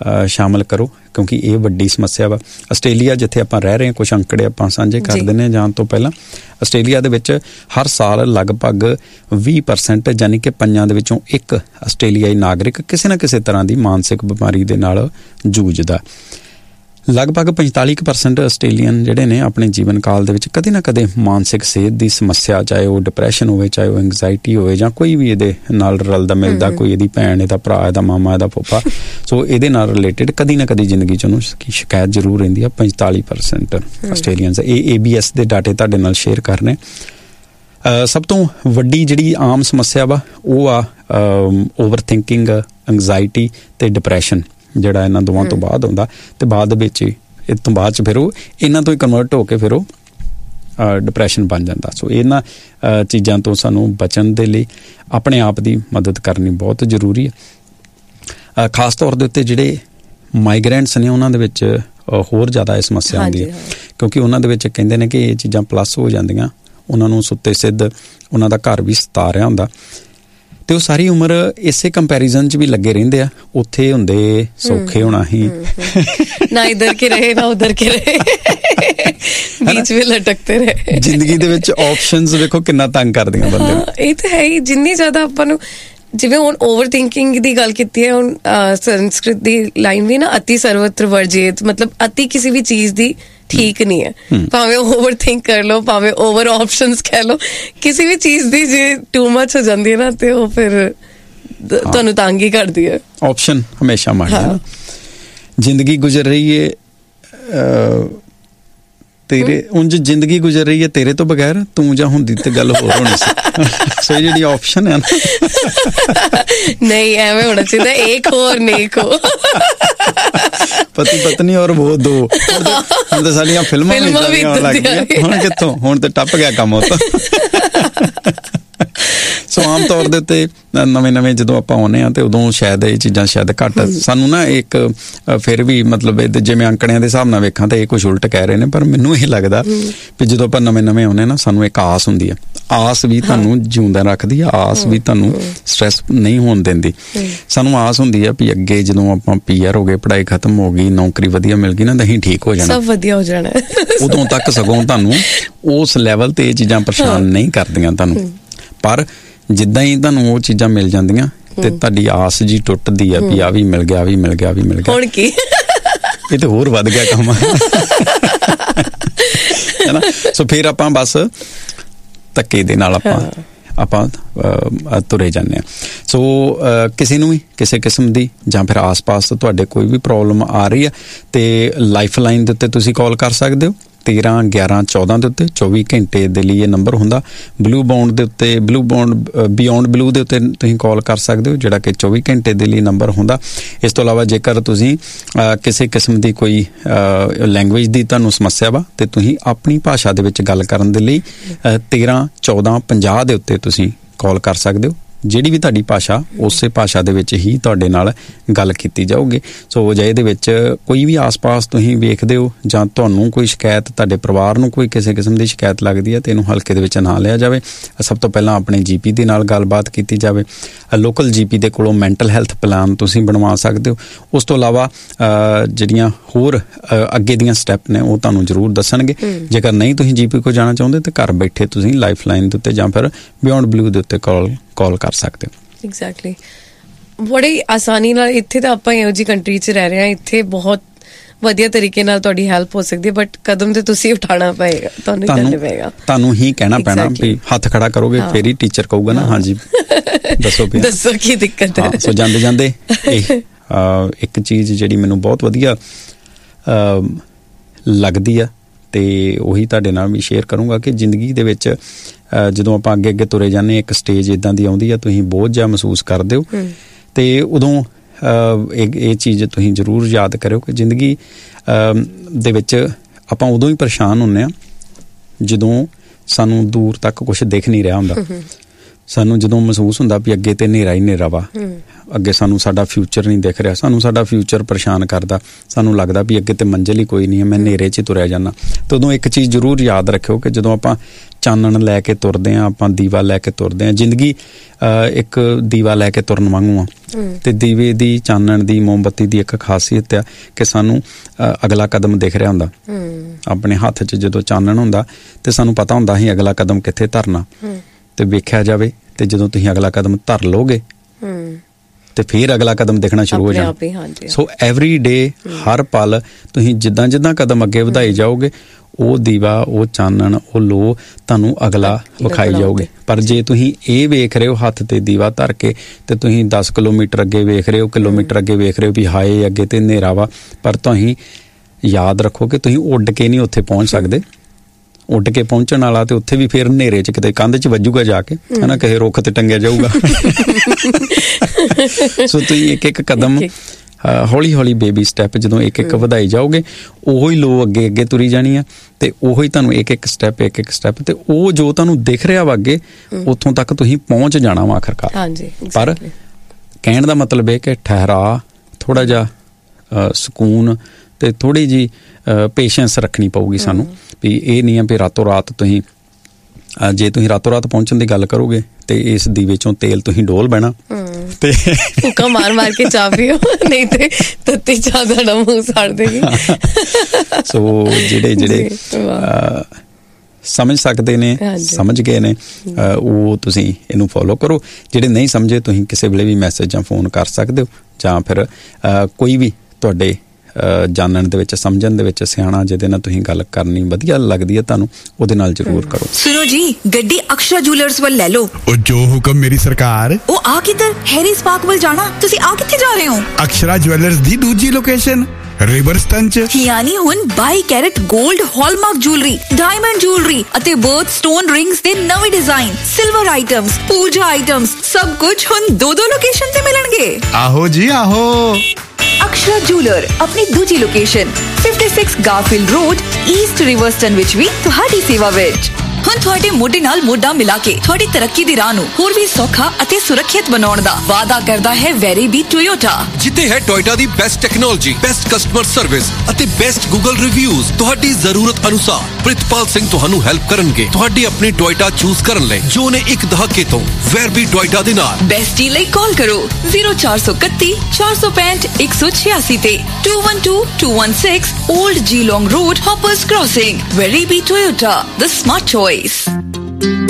ਸ਼ਾਮਲ ਕਰੋ, ਕਿਉਂਕਿ ਇਹ ਵੱਡੀ ਸਮੱਸਿਆ ਵਾ। ਆਸਟ੍ਰੇਲੀਆ ਜਿੱਥੇ ਆਪਾਂ ਰਹਿ ਰਹੇ ਹਾਂ, ਕੁਝ ਅੰਕੜੇ ਆਪਾਂ ਸਾਂਝੇ ਕਰ ਦਿੰਦੇ ਹਾਂ ਜਾਣ ਤੋਂ ਪਹਿਲਾਂ। ਆਸਟ੍ਰੇਲੀਆ ਦੇ ਵਿੱਚ ਹਰ ਸਾਲ ਲਗਭਗ 20% ਯਾਨੀ ਕਿ 5 ਦੇ ਵਿੱਚੋਂ 1 ਆਸਟ੍ਰੇਲੀਆਈ ਨਾਗਰਿਕ ਕਿਸੇ ਨਾ ਕਿਸੇ ਤਰ੍ਹਾਂ ਦੀ ਮਾਨਸਿਕ ਬਿਮਾਰੀ ਦੇ ਨਾਲ ਜੂਝਦਾ। ਲਗਭਗ 45% ਆਸਟ੍ਰੇਲੀਅਨ ਜਿਹੜੇ ਨੇ ਆਪਣੇ ਜੀਵਨ ਕਾਲ ਦੇ ਵਿੱਚ ਕਦੇ ਨਾ ਕਦੇ ਮਾਨਸਿਕ ਸਿਹਤ ਦੀ ਸਮੱਸਿਆ, ਚਾਹੇ ਉਹ ਡਿਪਰੈਸ਼ਨ ਹੋਵੇ, ਚਾਹੇ ਉਹ ਐਂਗਜ਼ਾਇਟੀ ਹੋਵੇ, ਜਾਂ ਕੋਈ ਵੀ ਇਹਦੇ ਨਾਲ ਰਲਦਾ ਮਿਲਦਾ, ਕੋਈ ਇਹਦੀ ਭੈਣ, ਇਹਦਾ ਭਰਾ, ਇਹਦਾ ਮਾਮਾ, ਇਹਦਾ ਫੁੱਫਾ, ਸੋ ਇਹਦੇ ਨਾਲ ਰਿਲੇਟਿਡ ਕਦੀ ਨਾ ਕਦੀ ਜ਼ਿੰਦਗੀ 'ਚ ਉਹਨੂੰ ਸ਼ਿਕਾਇਤ ਜ਼ਰੂਰ ਰਹਿੰਦੀ ਆ। 45% ਆਸਟ੍ਰੇਲੀਅਨਸ। ਇਹ ABS ਦੇ ਡਾਟੇ ਤੁਹਾਡੇ ਨਾਲ ਸ਼ੇਅਰ ਕਰਨੇ। ਸਭ ਤੋਂ ਵੱਡੀ ਜਿਹੜੀ ਆਮ ਸਮੱਸਿਆ ਵਾ ਉਹ ਆ ਓਵਰ ਥਿੰਕਿੰਗ, ਐਂਗਜ਼ਾਇਟੀ ਤੇ ਡਿਪਰੈਸ਼ਨ, ਜਿਹੜਾ ਇਹਨਾਂ ਦੋਵਾਂ ਤੋਂ ਬਾਅਦ ਆਉਂਦਾ, ਤੇ ਬਾਅਦ ਦੇ ਵਿੱਚ ਇਹ ਤੋਂ ਬਾਅਦ 'ਚ ਫਿਰ ਉਹ ਇਹਨਾਂ ਤੋਂ ਹੀ ਕਨਵਰਟ ਹੋ ਕੇ ਫਿਰ ਉਹ ਡਿਪਰੈਸ਼ਨ ਬਣ ਜਾਂਦਾ। ਸੋ ਇਹਨਾਂ ਚੀਜ਼ਾਂ ਤੋਂ ਸਾਨੂੰ ਬਚਣ ਦੇ ਲਈ ਆਪਣੇ ਆਪ ਦੀ ਮਦਦ ਕਰਨੀ ਬਹੁਤ ਜ਼ਰੂਰੀ ਹੈ। ਖਾਸ ਤੌਰ ਦੇ ਉੱਤੇ ਜਿਹੜੇ ਮਾਈਗ੍ਰੈਂਟਸ ਨੇ ਉਹਨਾਂ ਦੇ ਵਿੱਚ ਹੋਰ ਜ਼ਿਆਦਾ ਇਹ ਸਮੱਸਿਆ ਆਉਂਦੀ ਹੈ, ਕਿਉਂਕਿ ਉਹਨਾਂ ਦੇ ਵਿੱਚ ਕਹਿੰਦੇ ਨੇ ਕਿ ਇਹ ਚੀਜ਼ਾਂ ਪਲੱਸ ਹੋ ਜਾਂਦੀਆਂ, ਉਹਨਾਂ ਨੂੰ ਸੁੱਤੇ ਸਿੱਧ ਉਹਨਾਂ ਦਾ ਘਰ ਵੀ ਸਤਾ ਰਿਹਾ ਹੁੰਦਾ, ਤੇ ਉਹ ਸਾਰੀ ਉਮਰ ਇਸੇ ਕੰਪੈਰੀਜ਼ਨ 'ਚ ਵੀ ਲੱਗੇ ਰਹਿੰਦੇ ਆ। ਉੱਥੇ ਹੁੰਦੇ ਸੌਖੇ ਹੋਣਾ ਹੀ, ਨਾ ਇਧਰ ਕੇ ਰਹੇ ਨਾ ਉਧਰ ਕੇ ਰਹੇ, बीच में लटकते रहे। ਜ਼ਿੰਦਗੀ ਦੇ ਵਿੱਚ ਆਪਸ਼ਨਸ ਵੇਖੋ ਕਿੰਨਾ ਤੰਗ ਕਰਦੀਆਂ ਬੰਦੇ ਨੂੰ। ਇਹ ਤਾਂ ਹੈ ਹੀ। ਜਿੰਨੀ ਜ਼ਿਆਦਾ ਆਪਾਂ ਨੂੰ, ਜਿਵੇਂ ਹੁਣ ਓਵਰ ਥਿੰਕਿੰਗ ਦੀ ਗੱਲ ਕੀਤੀ ਹੈ, ਹੁਣ ਸੰਸਕ੍ਰਿਤ ਦੀ ਲਾਈਨ ਵੀ ਨਾ, ਅਤੀ ਸਰਵਤਰ ਵਰਜੇਤ, ਮਤਲਬ ਅਤੀ ਕਿਸੇ ਵੀ ਚੀਜ਼ ਦੀ ਠੀਕ ਨਹੀਂ ਹੈ। ਭਾਵੇਂ ਓਵਰ ਥਿੰਕ ਕਰ ਲਓ, ਭਾਵੇਂ ਓਵਰ ਆਪਸ਼ਨਸ ਕਹਿ ਲਓ, ਕਿਸੇ ਵੀ ਚੀਜ਼ ਦੀ ਜੇ ਟੂ ਮਚ ਹੋ ਜਾਂਦੀ ਹੈ ਨਾ, ਤੇ ਉਹ ਫਿਰ ਤੁਹਾਨੂੰ ਤੰਗ ਹੀ ਕਰਦੀ ਹੈ। ਆਪਸ਼ਨ ਹਮੇਸ਼ਾ ਮਾੜਾ। ਜ਼ਿੰਦਗੀ ਗੁਜ਼ਰ ਰਹੀ ਹੈ ਤੇਰੇ, ਉਂਝ ਜ਼ਿੰਦਗੀ ਗੁਜ਼ਰ ਰਹੀ ਹੈ ਤੇਰੇ ਤੋਂ ਬਗੈਰ, ਤੂੰ ਜਾਂ ਹੁੰਦੀ ਤੇ ਗੱਲ ਹੋਰ ਹੋਣੀ ਸੀ। ਸੋ ਜਿਹੜੀ ਆਪਸ਼ਨ ਹੈ ਨਾ, ਨਹੀਂ ਐਵੇਂ ਹੋਣਾ ਚਾਹੀਦਾ, ਇੱਕ ਹੋਰ ਨੇਕ ਹੋ। ਪਤੀ ਪਤਨੀ ਔਰ ਉਹ ਦੋ। ਹੁਣ ਤਾਂ ਸਾਡੀਆਂ ਫਿਲਮਾਂ ਵੀ ਆਉਣ ਲੱਗ ਗਈਆਂ। ਹੁਣ ਕਿੱਥੋਂ, ਹੁਣ ਤੇ ਟੱਪ ਗਿਆ ਕੰਮ ਉਹ ਤਾਂ। ਸੋ ਆਮ ਤੌਰ ਦੇ ਉੱਤੇ ਨਵੇਂ ਜਦੋਂ ਆਪਾਂ ਆਉਂਦੇ ਹਾਂ ਤੇ ਉਦੋਂ ਸ਼ਾਇਦ ਇਹ ਚੀਜ਼ਾਂ ਸ਼ਾਇਦ ਘੱਟ ਸਾਨੂੰ ਨਾ ਇੱਕ ਫਿਰ ਵੀ ਮਤਲਬ ਜਿਵੇਂ ਅੰਕੜਿਆਂ ਦੇ ਹਿਸਾਬ ਨਾਲ ਵੇਖਾਂ ਤਾਂ ਇਹ ਕੁਛ ਉਲਟ ਕਹਿ ਰਹੇ ਨੇ, ਪਰ ਮੈਨੂੰ ਇਹ ਲੱਗਦਾ ਵੀ ਜਦੋਂ ਆਪਾਂ ਨਵੇਂ ਆਉਂਦੇ ਨਾ, ਸਾਨੂੰ ਇੱਕ ਆਸ ਹੁੰਦੀ ਹੈ। ਆਸ ਵੀ ਤੁਹਾਨੂੰ ਜਿਉਂਦਾ ਰੱਖਦੀ ਆ, ਆਸ ਵੀ ਤੁਹਾਨੂੰ ਸਟ੍ਰੈਸ ਨਹੀਂ ਹੋਣ ਦਿੰਦੀ। ਸਾਨੂੰ ਆਸ ਹੁੰਦੀ ਆ ਵੀ ਅੱਗੇ ਜਦੋਂ ਆਪਾਂ PR ਹੋ ਗਏ, ਪੜ੍ਹਾਈ ਖਤਮ ਹੋ ਗਈ, ਨੌਕਰੀ ਵਧੀਆ ਮਿਲ ਗਈ ਨਾ, ਤਾਂ ਅਸੀਂ ਠੀਕ ਹੋ ਜਾਣਾ, ਸਭ ਵਧੀਆ ਹੋ ਜਾਣਾ। ਉਦੋਂ ਤੱਕ ਸਗੋਂ ਤੁਹਾਨੂੰ ਉਸ ਲੈਵਲ ਤੇ ਇਹ ਚੀਜ਼ਾਂ ਪਰੇਸ਼ਾਨ ਨਹੀਂ ਕਰਦੀਆਂ ਤੁਹਾਨੂੰ। ਪਰ ਜਿੱਦਾਂ ਹੀ ਤੁਹਾਨੂੰ ਉਹ ਚੀਜ਼ਾਂ ਮਿਲ ਜਾਂਦੀਆਂ ਤੇ ਤੁਹਾਡੀ ਆਸ ਜੀ ਟੁੱਟਦੀ ਆ ਵੀ ਆ ਵੀ ਮਿਲ ਗਿਆ, ਆ ਵੀ ਮਿਲ ਗਿਆ, ਆ ਵੀ ਮਿਲ ਗਿਆ, ਹੁਣ ਕੀ ਇਹ ਤੇ ਹੋਰ ਵੱਧ ਗਿਆ ਕੰਮ ਹੈ ਨਾ। ਸੋ ਫਿਰ ਆਪਾਂ ਬਸ ਧੱਕੇ ਦੇ ਨਾਲ ਆਪਾਂ ਤੁਰੇ ਜਾਂਦੇ ਹਾਂ। ਸੋ ਕਿਸੇ ਨੂੰ ਵੀ ਕਿਸੇ ਕਿਸਮ ਦੀ ਜਾਂ ਫਿਰ ਆਸ-ਪਾਸ ਤੁਹਾਡੇ ਕੋਈ ਵੀ ਪ੍ਰੋਬਲਮ ਆ ਰਹੀ ਹੈ ਤੇ ਲਾਈਫ ਲਾਈਨ ਦੇ ਉੱਤੇ ਤੁਸੀਂ ਕਾਲ ਕਰ ਸਕਦੇ ਹੋ 13 11 14 ਦੇ ਉੱਤੇ। 24 ਘੰਟੇ ਦੇ ਲਈ ਇਹ ਨੰਬਰ ਹੁੰਦਾ। ਬਲੂ ਬੌਂਡ ਦੇ ਉੱਤੇ, ਬਲੂ ਬੌਂਡ ਬਿਯੋਂਡ ਬਲੂ ਦੇ ਉੱਤੇ ਤੁਸੀਂ ਕਾਲ ਕਰ ਸਕਦੇ ਹੋ, ਜਿਹੜਾ ਕਿ 24 ਘੰਟੇ ਦੇ ਲਈ ਨੰਬਰ ਹੁੰਦਾ। ਇਸ ਤੋਂ ਇਲਾਵਾ ਜੇਕਰ ਤੁਸੀਂ ਕਿਸੇ ਕਿਸਮ ਦੀ ਕੋਈ ਲੈਂਗੁਏਜ ਦੀ ਤੁਹਾਨੂੰ ਸਮੱਸਿਆ ਵਾ ਤੇ ਤੁਸੀਂ ਆਪਣੀ ਭਾਸ਼ਾ ਦੇ ਵਿੱਚ ਗੱਲ ਕਰਨ ਦੇ ਲਈ 13 14 50 ਦੇ ਉੱਤੇ ਤੁਸੀਂ ਕਾਲ ਕਰ ਸਕਦੇ ਹੋ। ਜਿਹੜੀ ਵੀ ਤੁਹਾਡੀ ਭਾਸ਼ਾ, ਉਸੇ ਭਾਸ਼ਾ ਦੇ ਵਿੱਚ ਹੀ ਤੁਹਾਡੇ ਨਾਲ ਗੱਲ ਕੀਤੀ ਜਾਊਗੀ। ਸੋ ਜੇ ਇਹਦੇ ਵਿੱਚ ਕੋਈ ਵੀ ਆਸ-ਪਾਸ ਤੁਸੀਂ ਵੇਖਦੇ ਹੋ ਜਾਂ ਤੁਹਾਨੂੰ ਕੋਈ ਸ਼ਿਕਾਇਤ, ਤੁਹਾਡੇ ਪਰਿਵਾਰ ਨੂੰ ਕੋਈ ਕਿਸੇ ਕਿਸਮ ਦੀ ਸ਼ਿਕਾਇਤ ਲੱਗਦੀ ਹੈ ਤੇ ਇਹਨੂੰ ਹਲਕੇ ਦੇ ਵਿੱਚ ਨਾ ਲਿਆ ਜਾਵੇ। ਸਭ ਤੋਂ ਪਹਿਲਾਂ ਆਪਣੇ GP ਦੇ ਨਾਲ ਗੱਲਬਾਤ ਕੀਤੀ ਜਾਵੇ। ਲੋਕਲ GP ਦੇ ਕੋਲੋਂ ਮੈਂਟਲ ਹੈਲਥ ਪਲਾਨ ਤੁਸੀਂ ਬਣਵਾ ਸਕਦੇ ਹੋ। ਉਸ ਤੋਂ ਇਲਾਵਾ ਜਿਹੜੀਆਂ ਹੋਰ ਅੱਗੇ ਦੀਆਂ ਸਟੈਪ ਨੇ ਉਹ ਤੁਹਾਨੂੰ ਜ਼ਰੂਰ ਦੱਸਣਗੇ। ਜੇਕਰ ਨਹੀਂ ਤੁਸੀਂ GP ਕੋਲ ਜਾਣਾ ਚਾਹੁੰਦੇ ਤਾਂ ਘਰ ਬੈਠੇ ਤੁਸੀਂ ਲਾਈਫ ਲਾਈਨ ਦੇ ਉੱਤੇ ਜਾਂ ਫਿਰ ਬਿਯੋਂਡ ਬਲੂ ਦੇ ਉੱਤੇ ਕਾਲ ਕਰ ਸਕਦੇ ਹੋ। ਐਗਜ਼ੈਕਟਲੀ। ਬੜੀ ਆਸਾਨੀ ਨਾਲ ਇੱਥੇ ਤਾਂ ਆਪਾਂ ਇਹੋ ਜਿਹੀ ਕੰਟਰੀ 'ਚ ਰਹਿ ਰਹੇ ਹਾਂ, ਇੱਥੇ ਬਹੁਤ ਵਧੀਆ ਤਰੀਕੇ ਨਾਲ ਤੁਹਾਡੀ ਹੈਲਪ ਹੋ ਸਕਦੀ ਹੈ, ਬਟ ਕਦਮ ਤੇ ਤੁਸੀਂ ਉਠਾਉਣਾ ਪਏਗਾ, ਤੁਹਾਨੂੰ ਹੀ ਕਹਿਣਾ ਪੈਣਾ ਵੀ ਹੱਥ ਖੜਾ ਕਰੋਗੇ ਫੇਰ ਹੀ ਟੀਚਰ ਕਹੂਗਾ ਨਾ ਹਾਂਜੀ ਦੱਸੋ ਕੀ ਦਿੱਕਤ ਹੈ। ਸੋ ਜਾਂਦੇ ਇਹ ਇੱਕ ਚੀਜ਼ ਜਿਹੜੀ ਮੈਨੂੰ ਬਹੁਤ ਵਧੀਆ ਲੱਗਦੀ ਆ ਤੇ ਉਹੀ ਤੁਹਾਡੇ ਨਾਲ ਵੀ ਸ਼ੇਅਰ ਕਰੂੰਗਾ ਕਿ ਜ਼ਿੰਦਗੀ ਦੇ ਵਿੱਚ ਜਦੋਂ ਆਪਾਂ ਅੱਗੇ ਤੁਰੇ ਜਾਂਦੇ, ਇੱਕ ਸਟੇਜ ਇੱਦਾਂ ਦੀ ਆਉਂਦੀ ਆ, ਤੁਸੀਂ ਬੋਝ ਜਿਹਾ ਮਹਿਸੂਸ ਕਰਦੇ ਹੋ ਤੇ ਉਦੋਂ ਇਹ ਚੀਜ਼ ਤੁਸੀਂ ਜ਼ਰੂਰ ਯਾਦ ਕਰਿਓ ਕਿ ਜ਼ਿੰਦਗੀ ਦੇ ਵਿੱਚ ਆਪਾਂ ਉਦੋਂ ਹੀ ਪਰੇਸ਼ਾਨ ਹੁੰਦੇ ਹਾਂ ਜਦੋਂ ਸਾਨੂੰ ਦੂਰ ਤੱਕ ਕੁਛ ਦਿਖ ਨਹੀਂ ਰਿਹਾ ਹੁੰਦਾ। ਸਾਨੂੰ ਜਦੋਂ ਮਹਿਸੂਸ ਹੁੰਦਾ ਵੀ ਅੱਗੇ ਤੇ ਹਨੇਰਾ ਹੀ ਹਨੇਰਾ ਵਾ, ਅੱਗੇ ਸਾਨੂੰ ਸਾਡਾ ਫਿਊਚਰ ਨਹੀਂ ਦਿਖ ਰਿਹਾ, ਸਾਨੂੰ ਸਾਡਾ ਫਿਊਚਰ ਪਰੇਸ਼ਾਨ ਕਰਦਾ, ਸਾਨੂੰ ਲੱਗਦਾ ਵੀ ਅੱਗੇ ਤੇ ਮੰਜ਼ਿਲ ਹੀ ਕੋਈ ਨਹੀਂ ਹੈ, ਮੈਂ ਹਨੇਰੇ 'ਚ ਹੀ ਤੁਰਿਆ ਜਾਂਦਾ। ਤੇ ਉਦੋਂ ਇੱਕ ਚੀਜ਼ ਜ਼ਰੂਰ ਯਾਦ ਰੱਖਿਓ ਕਿ ਜਦੋਂ ਆਪਾਂ ਚਾਨਣ ਲੈ ਕੇ ਤੁਰਦੇ ਹਾਂ, ਆਪਾਂ ਦੀਵਾ ਲੈ ਕੇ ਤੁਰਦੇ ਹਾਂ, ਜ਼ਿੰਦਗੀ ਇੱਕ ਦੀਵਾ ਲੈ ਕੇ ਤੁਰਨ ਵਾਂਗੂ ਆ। ਤੇ ਦੀਵੇ ਦੀ, ਚਾਨਣ ਦੀ, ਮੋਮਬੱਤੀ ਦੀ ਇੱਕ ਖਾਸੀਅਤ ਆ ਕਿ ਸਾਨੂੰ ਅਗਲਾ ਕਦਮ ਦਿਖ ਰਿਹਾ ਹੁੰਦਾ। ਆਪਣੇ ਹੱਥ 'ਚ ਜਦੋਂ ਚਾਨਣ ਹੁੰਦਾ ਤੇ ਸਾਨੂੰ ਪਤਾ ਹੁੰਦਾ ਅਸੀਂ ਅਗਲਾ ਕਦਮ ਕਿੱਥੇ ਧਰਨਾ, ਤੇ ਵੇਖਿਆ ਜਾਵੇ ਤੇ ਜਦੋਂ ਤੁਸੀਂ ਅਗਲਾ ਕਦਮ ਧਰ ਲੋਗੇ ਤੇ ਫਿਰ ਅਗਲਾ ਕਦਮ ਦੇਖਣਾ ਸ਼ੁਰੂ ਹੋ ਜਾਣਾ। ਸੋ ਐਵਰੀ ਡੇ, ਹਰ ਪਲ ਤੁਸੀਂ ਜਿੱਦਾਂ ਜਿੱਦਾਂ ਕਦਮ ਅੱਗੇ ਵਧਾਈ ਜਾਓਗੇ, ਉਹ ਦੀਵਾ, ਉਹ ਚਾਨਣ, ਉਹ ਲੋ ਤੁਹਾਨੂੰ ਅਗਲਾ ਵਿਖਾਈ ਜਾਓਗੇ। ਪਰ ਜੇ ਤੁਸੀਂ ਇਹ ਵੇਖ ਰਹੇ ਹੋ ਹੱਥ ਤੇ ਦੀਵਾ ਧਰ ਕੇ ਤੇ ਤੁਸੀਂ 10 ਕਿਲੋਮੀਟਰ ਅੱਗੇ ਵੇਖ ਰਹੇ ਹੋ, ਕਿਲੋਮੀਟਰ ਅੱਗੇ ਵੇਖ ਰਹੇ ਹੋ ਵੀ ਹਾਏ ਅੱਗੇ ਤੇ ਹਨੇਰਾ ਵਾ, ਪਰ ਤੁਸੀਂ ਯਾਦ ਰੱਖੋ ਕਿ ਤੁਸੀਂ ਉੱਡ ਕੇ ਨਹੀਂ ਉੱਥੇ ਪਹੁੰਚ ਸਕਦੇ। ਉੱਡ ਕੇ ਪਹੁੰਚਣ ਵਾਲਾ ਤੇ ਉੱਥੇ ਵੀ ਫਿਰ ਹਨੇਰੇ 'ਚ ਕਿਤੇ ਕੰਧ 'ਚ ਵੱਜੂਗਾ ਜਾ ਕੇ, ਹਨਾ, ਕਿਸੇ ਰੁੱਖ ਤੇ ਟੰਗਿਆ ਜਾਊਗਾ। ਸੋ ਤੁਸੀਂ ਇੱਕ ਇੱਕ ਕਦਮ, ਹੌਲੀ ਹੌਲੀ ਬੇਬੀ ਸਟੈਪ ਜਦੋਂ ਇੱਕ ਇੱਕ ਵਧਾਈ ਜਾਓਗੇ, ਉਹੋ ਹੀ ਲੋ ਅੱਗੇ ਅੱਗੇ ਤੁਰੀ ਜਾਣੀ ਆ ਤੇ ਉਹੋ ਹੀ ਤੁਹਾਨੂੰ ਇੱਕ ਇੱਕ ਸਟੈਪ ਤੇ ਉਹ ਜੋ ਤੁਹਾਨੂੰ ਦਿਖ ਰਿਹਾ ਵਾ ਅੱਗੇ, ਉੱਥੋਂ ਤੱਕ ਤੁਸੀਂ ਪਹੁੰਚ ਜਾਣਾ ਵਾ ਆਖਰਕਾਰ। ਪਰ ਕਹਿਣ ਦਾ ਮਤਲਬ ਇਹ ਕਿ ਠਹਿਰਾ, ਥੋੜਾ ਜਿਹਾ ਸਕੂਨ ਤੇ ਥੋੜੀ ਜੀ ਪੇਸ਼ੈਂਸ ਰੱਖਣੀ ਪਊਗੀ ਸਾਨੂੰ। ਵੀ ਇਹ ਨਹੀਂ ਆ ਵੀ ਰਾਤੋਂ ਰਾਤ ਤੁਸੀਂ, ਜੇ ਤੁਸੀਂ ਰਾਤੋਂ ਰਾਤ ਪਹੁੰਚਣ ਦੀ ਗੱਲ ਕਰੋਗੇ ਤੇ ਇਸ ਦੀਵੇ ਚੋਂ ਤੇਲ ਤੁਸੀਂ ਡੋਲ ਬਹਿਣਾ ਤੇ ਹੁੱਕਾ ਮਾਰ ਕੇ ਚਾਹ ਪੀਓ, ਨਹੀਂ ਤੇ ਤੱਤੀ ਚਾਹ ਦਾ ਮੂੰਹ ਸਾੜ ਦੇਗੀ। ਸੋ ਜਿਹੜੇ ਸਮਝ ਸਕਦੇ ਨੇ, ਸਮਝ ਗਏ ਨੇ, ਉਹ ਤੁਸੀਂ ਇਹਨੂੰ ਫੋਲੋ ਕਰੋ। ਜਿਹੜੇ ਨਹੀਂ ਸਮਝੇ, ਤੁਸੀਂ ਕਿਸੇ ਵੇਲੇ ਵੀ ਮੈਸੇਜ ਜਾਂ ਫੋਨ ਕਰ ਸਕਦੇ ਹੋ, ਜਾਂ ਫਿਰ ਕੋਈ ਵੀ ਤੁਹਾਡੇ ਜਾਣਨ ਦੇ ਵਿੱਚ, ਸਮਝਣ ਦੇ ਵਿੱਚ ਸਿਆਣਾ ਜਿਹਦੇ ਨਾਲ ਤੁਸੀਂ ਗੱਲ ਕਰਨੀ ਵਧੀਆ ਲੱਗਦੀ ਹੈ ਤੁਹਾਨੂੰ, ਉਹਦੇ ਨਾਲ ਜ਼ਰੂਰ ਕਰੋ। ਸੁਣੋ ਜੀ, ਗੱਡੀ ਅਕਸ਼ਰਾ ਜੁਐਲਰਸ ਵੱਲ ਲੈ ਲਓ। ਉਹ ਜੋ ਹੁਕਮ ਮੇਰੀ ਸਰਕਾਰ। ਉਹ ਆ ਕਿੱਧਰ? ਹੈਰੀ ਸਪਾਰਕ ਵੱਲ ਜਾਣਾ। ਤੁਸੀਂ ਆ ਕਿੱਥੇ ਜਾ ਰਹੇ ਹੋ? ਅਕਸ਼ਰਾ ਜੁਐਲਰਸ ਦੀ ਦੂਜੀ ਲੋਕੇਸ਼ਨ ਰਿਵਰਸਟਨ 'ਚ। ਯਾਨੀ ਹੁਣ 22 ਕੈਰਟ 골ਡ ਹਾਲਮਾਰਕ ਜੁਐਲਰੀ, ਡਾਇਮੰਡ ਜੁਐਲਰੀ ਅਤੇ ਬਰਥ ਸਟੋਨ ਰਿੰਗਸ ਦੇ ਨਵੇਂ ਡਿਜ਼ਾਈਨ, ਸਿਲਵਰ ਆਈਟਮਸ, ਪੂਜਾ ਆਈਟਮਸ, ਸਭ ਕੁਝ ਹੁਣ ਦੋ ਲੋਕੇਸ਼ਨ ਤੇ ਮਿਲਣਗੇ। ਆਹੋ ਜੀ ਆਹੋ। ਅਕਸ਼ਰਾ ਜੂਲਰ ਆਪਣੀ ਦੂਜੀ ਲੋਕੇਸ਼ਨ 56 ਗਾਰਫੀਲਡ ਰੋਡ, ਈਸਟ ਰਿਵਰਸਟਨ ਵਿੱਚ ਵੀ ਤੁਹਾਡੀ ਸੇਵਾ ਵਿੱਚ। ਹੁਣ ਤੁਹਾਡੇ ਮੋਢੇ ਨਾਲ ਮੋਢਾ ਮਿਲਾ ਕੇ ਤੁਹਾਡੀ ਤਰੱਕੀ ਦੀ ਰਾਹ ਨੂੰ ਹੋਰ ਵੀ ਸੌਖਾ ਅਤੇ ਸੁਰੱਖਿਅਤ ਬਣਾਉਣ ਦਾ ਵਾਅਦਾ ਕਰਦਾ ਹੈ ਵੈਰੀਬੀ ਟੋਯੋਟਾ, ਜਿੱਥੇ ਹੈ ਟੋਯੋਟਾ ਦੀ best technology, best customer service ਅਤੇ ਬੈਸਟ ਗੂਗਲ ਰਿਵਿਊਜ਼। ਤੁਹਾਡੀ ਜ਼ਰੂਰਤ ਅਨੁਸਾਰ ਪ੍ਰਿਤਪਾਲ ਸਿੰਘ ਤੁਹਾਨੂੰ ਹੈਲਪ ਕਰਨਗੇ ਤੁਹਾਡੀ ਆਪਣੀ ਟੋਯੋਟਾ ਚੂਜ਼ ਕਰਨ ਲਈ, ਜੋ ਨੇ ਇੱਕ ਦਹਾਕੇ ਤੋਂ ਵੈਰਬੀ ਟੋਯੋਟਾ ਦੇ ਨਾਲ। ਬੈਸਟੀ ਲਈ ਕਾਲ ਕਰੋ 0431 465 186 ਤੇ 212-216 Old Geelong Road, Hoppers Crossing. Verabi Toyota, the smart choice.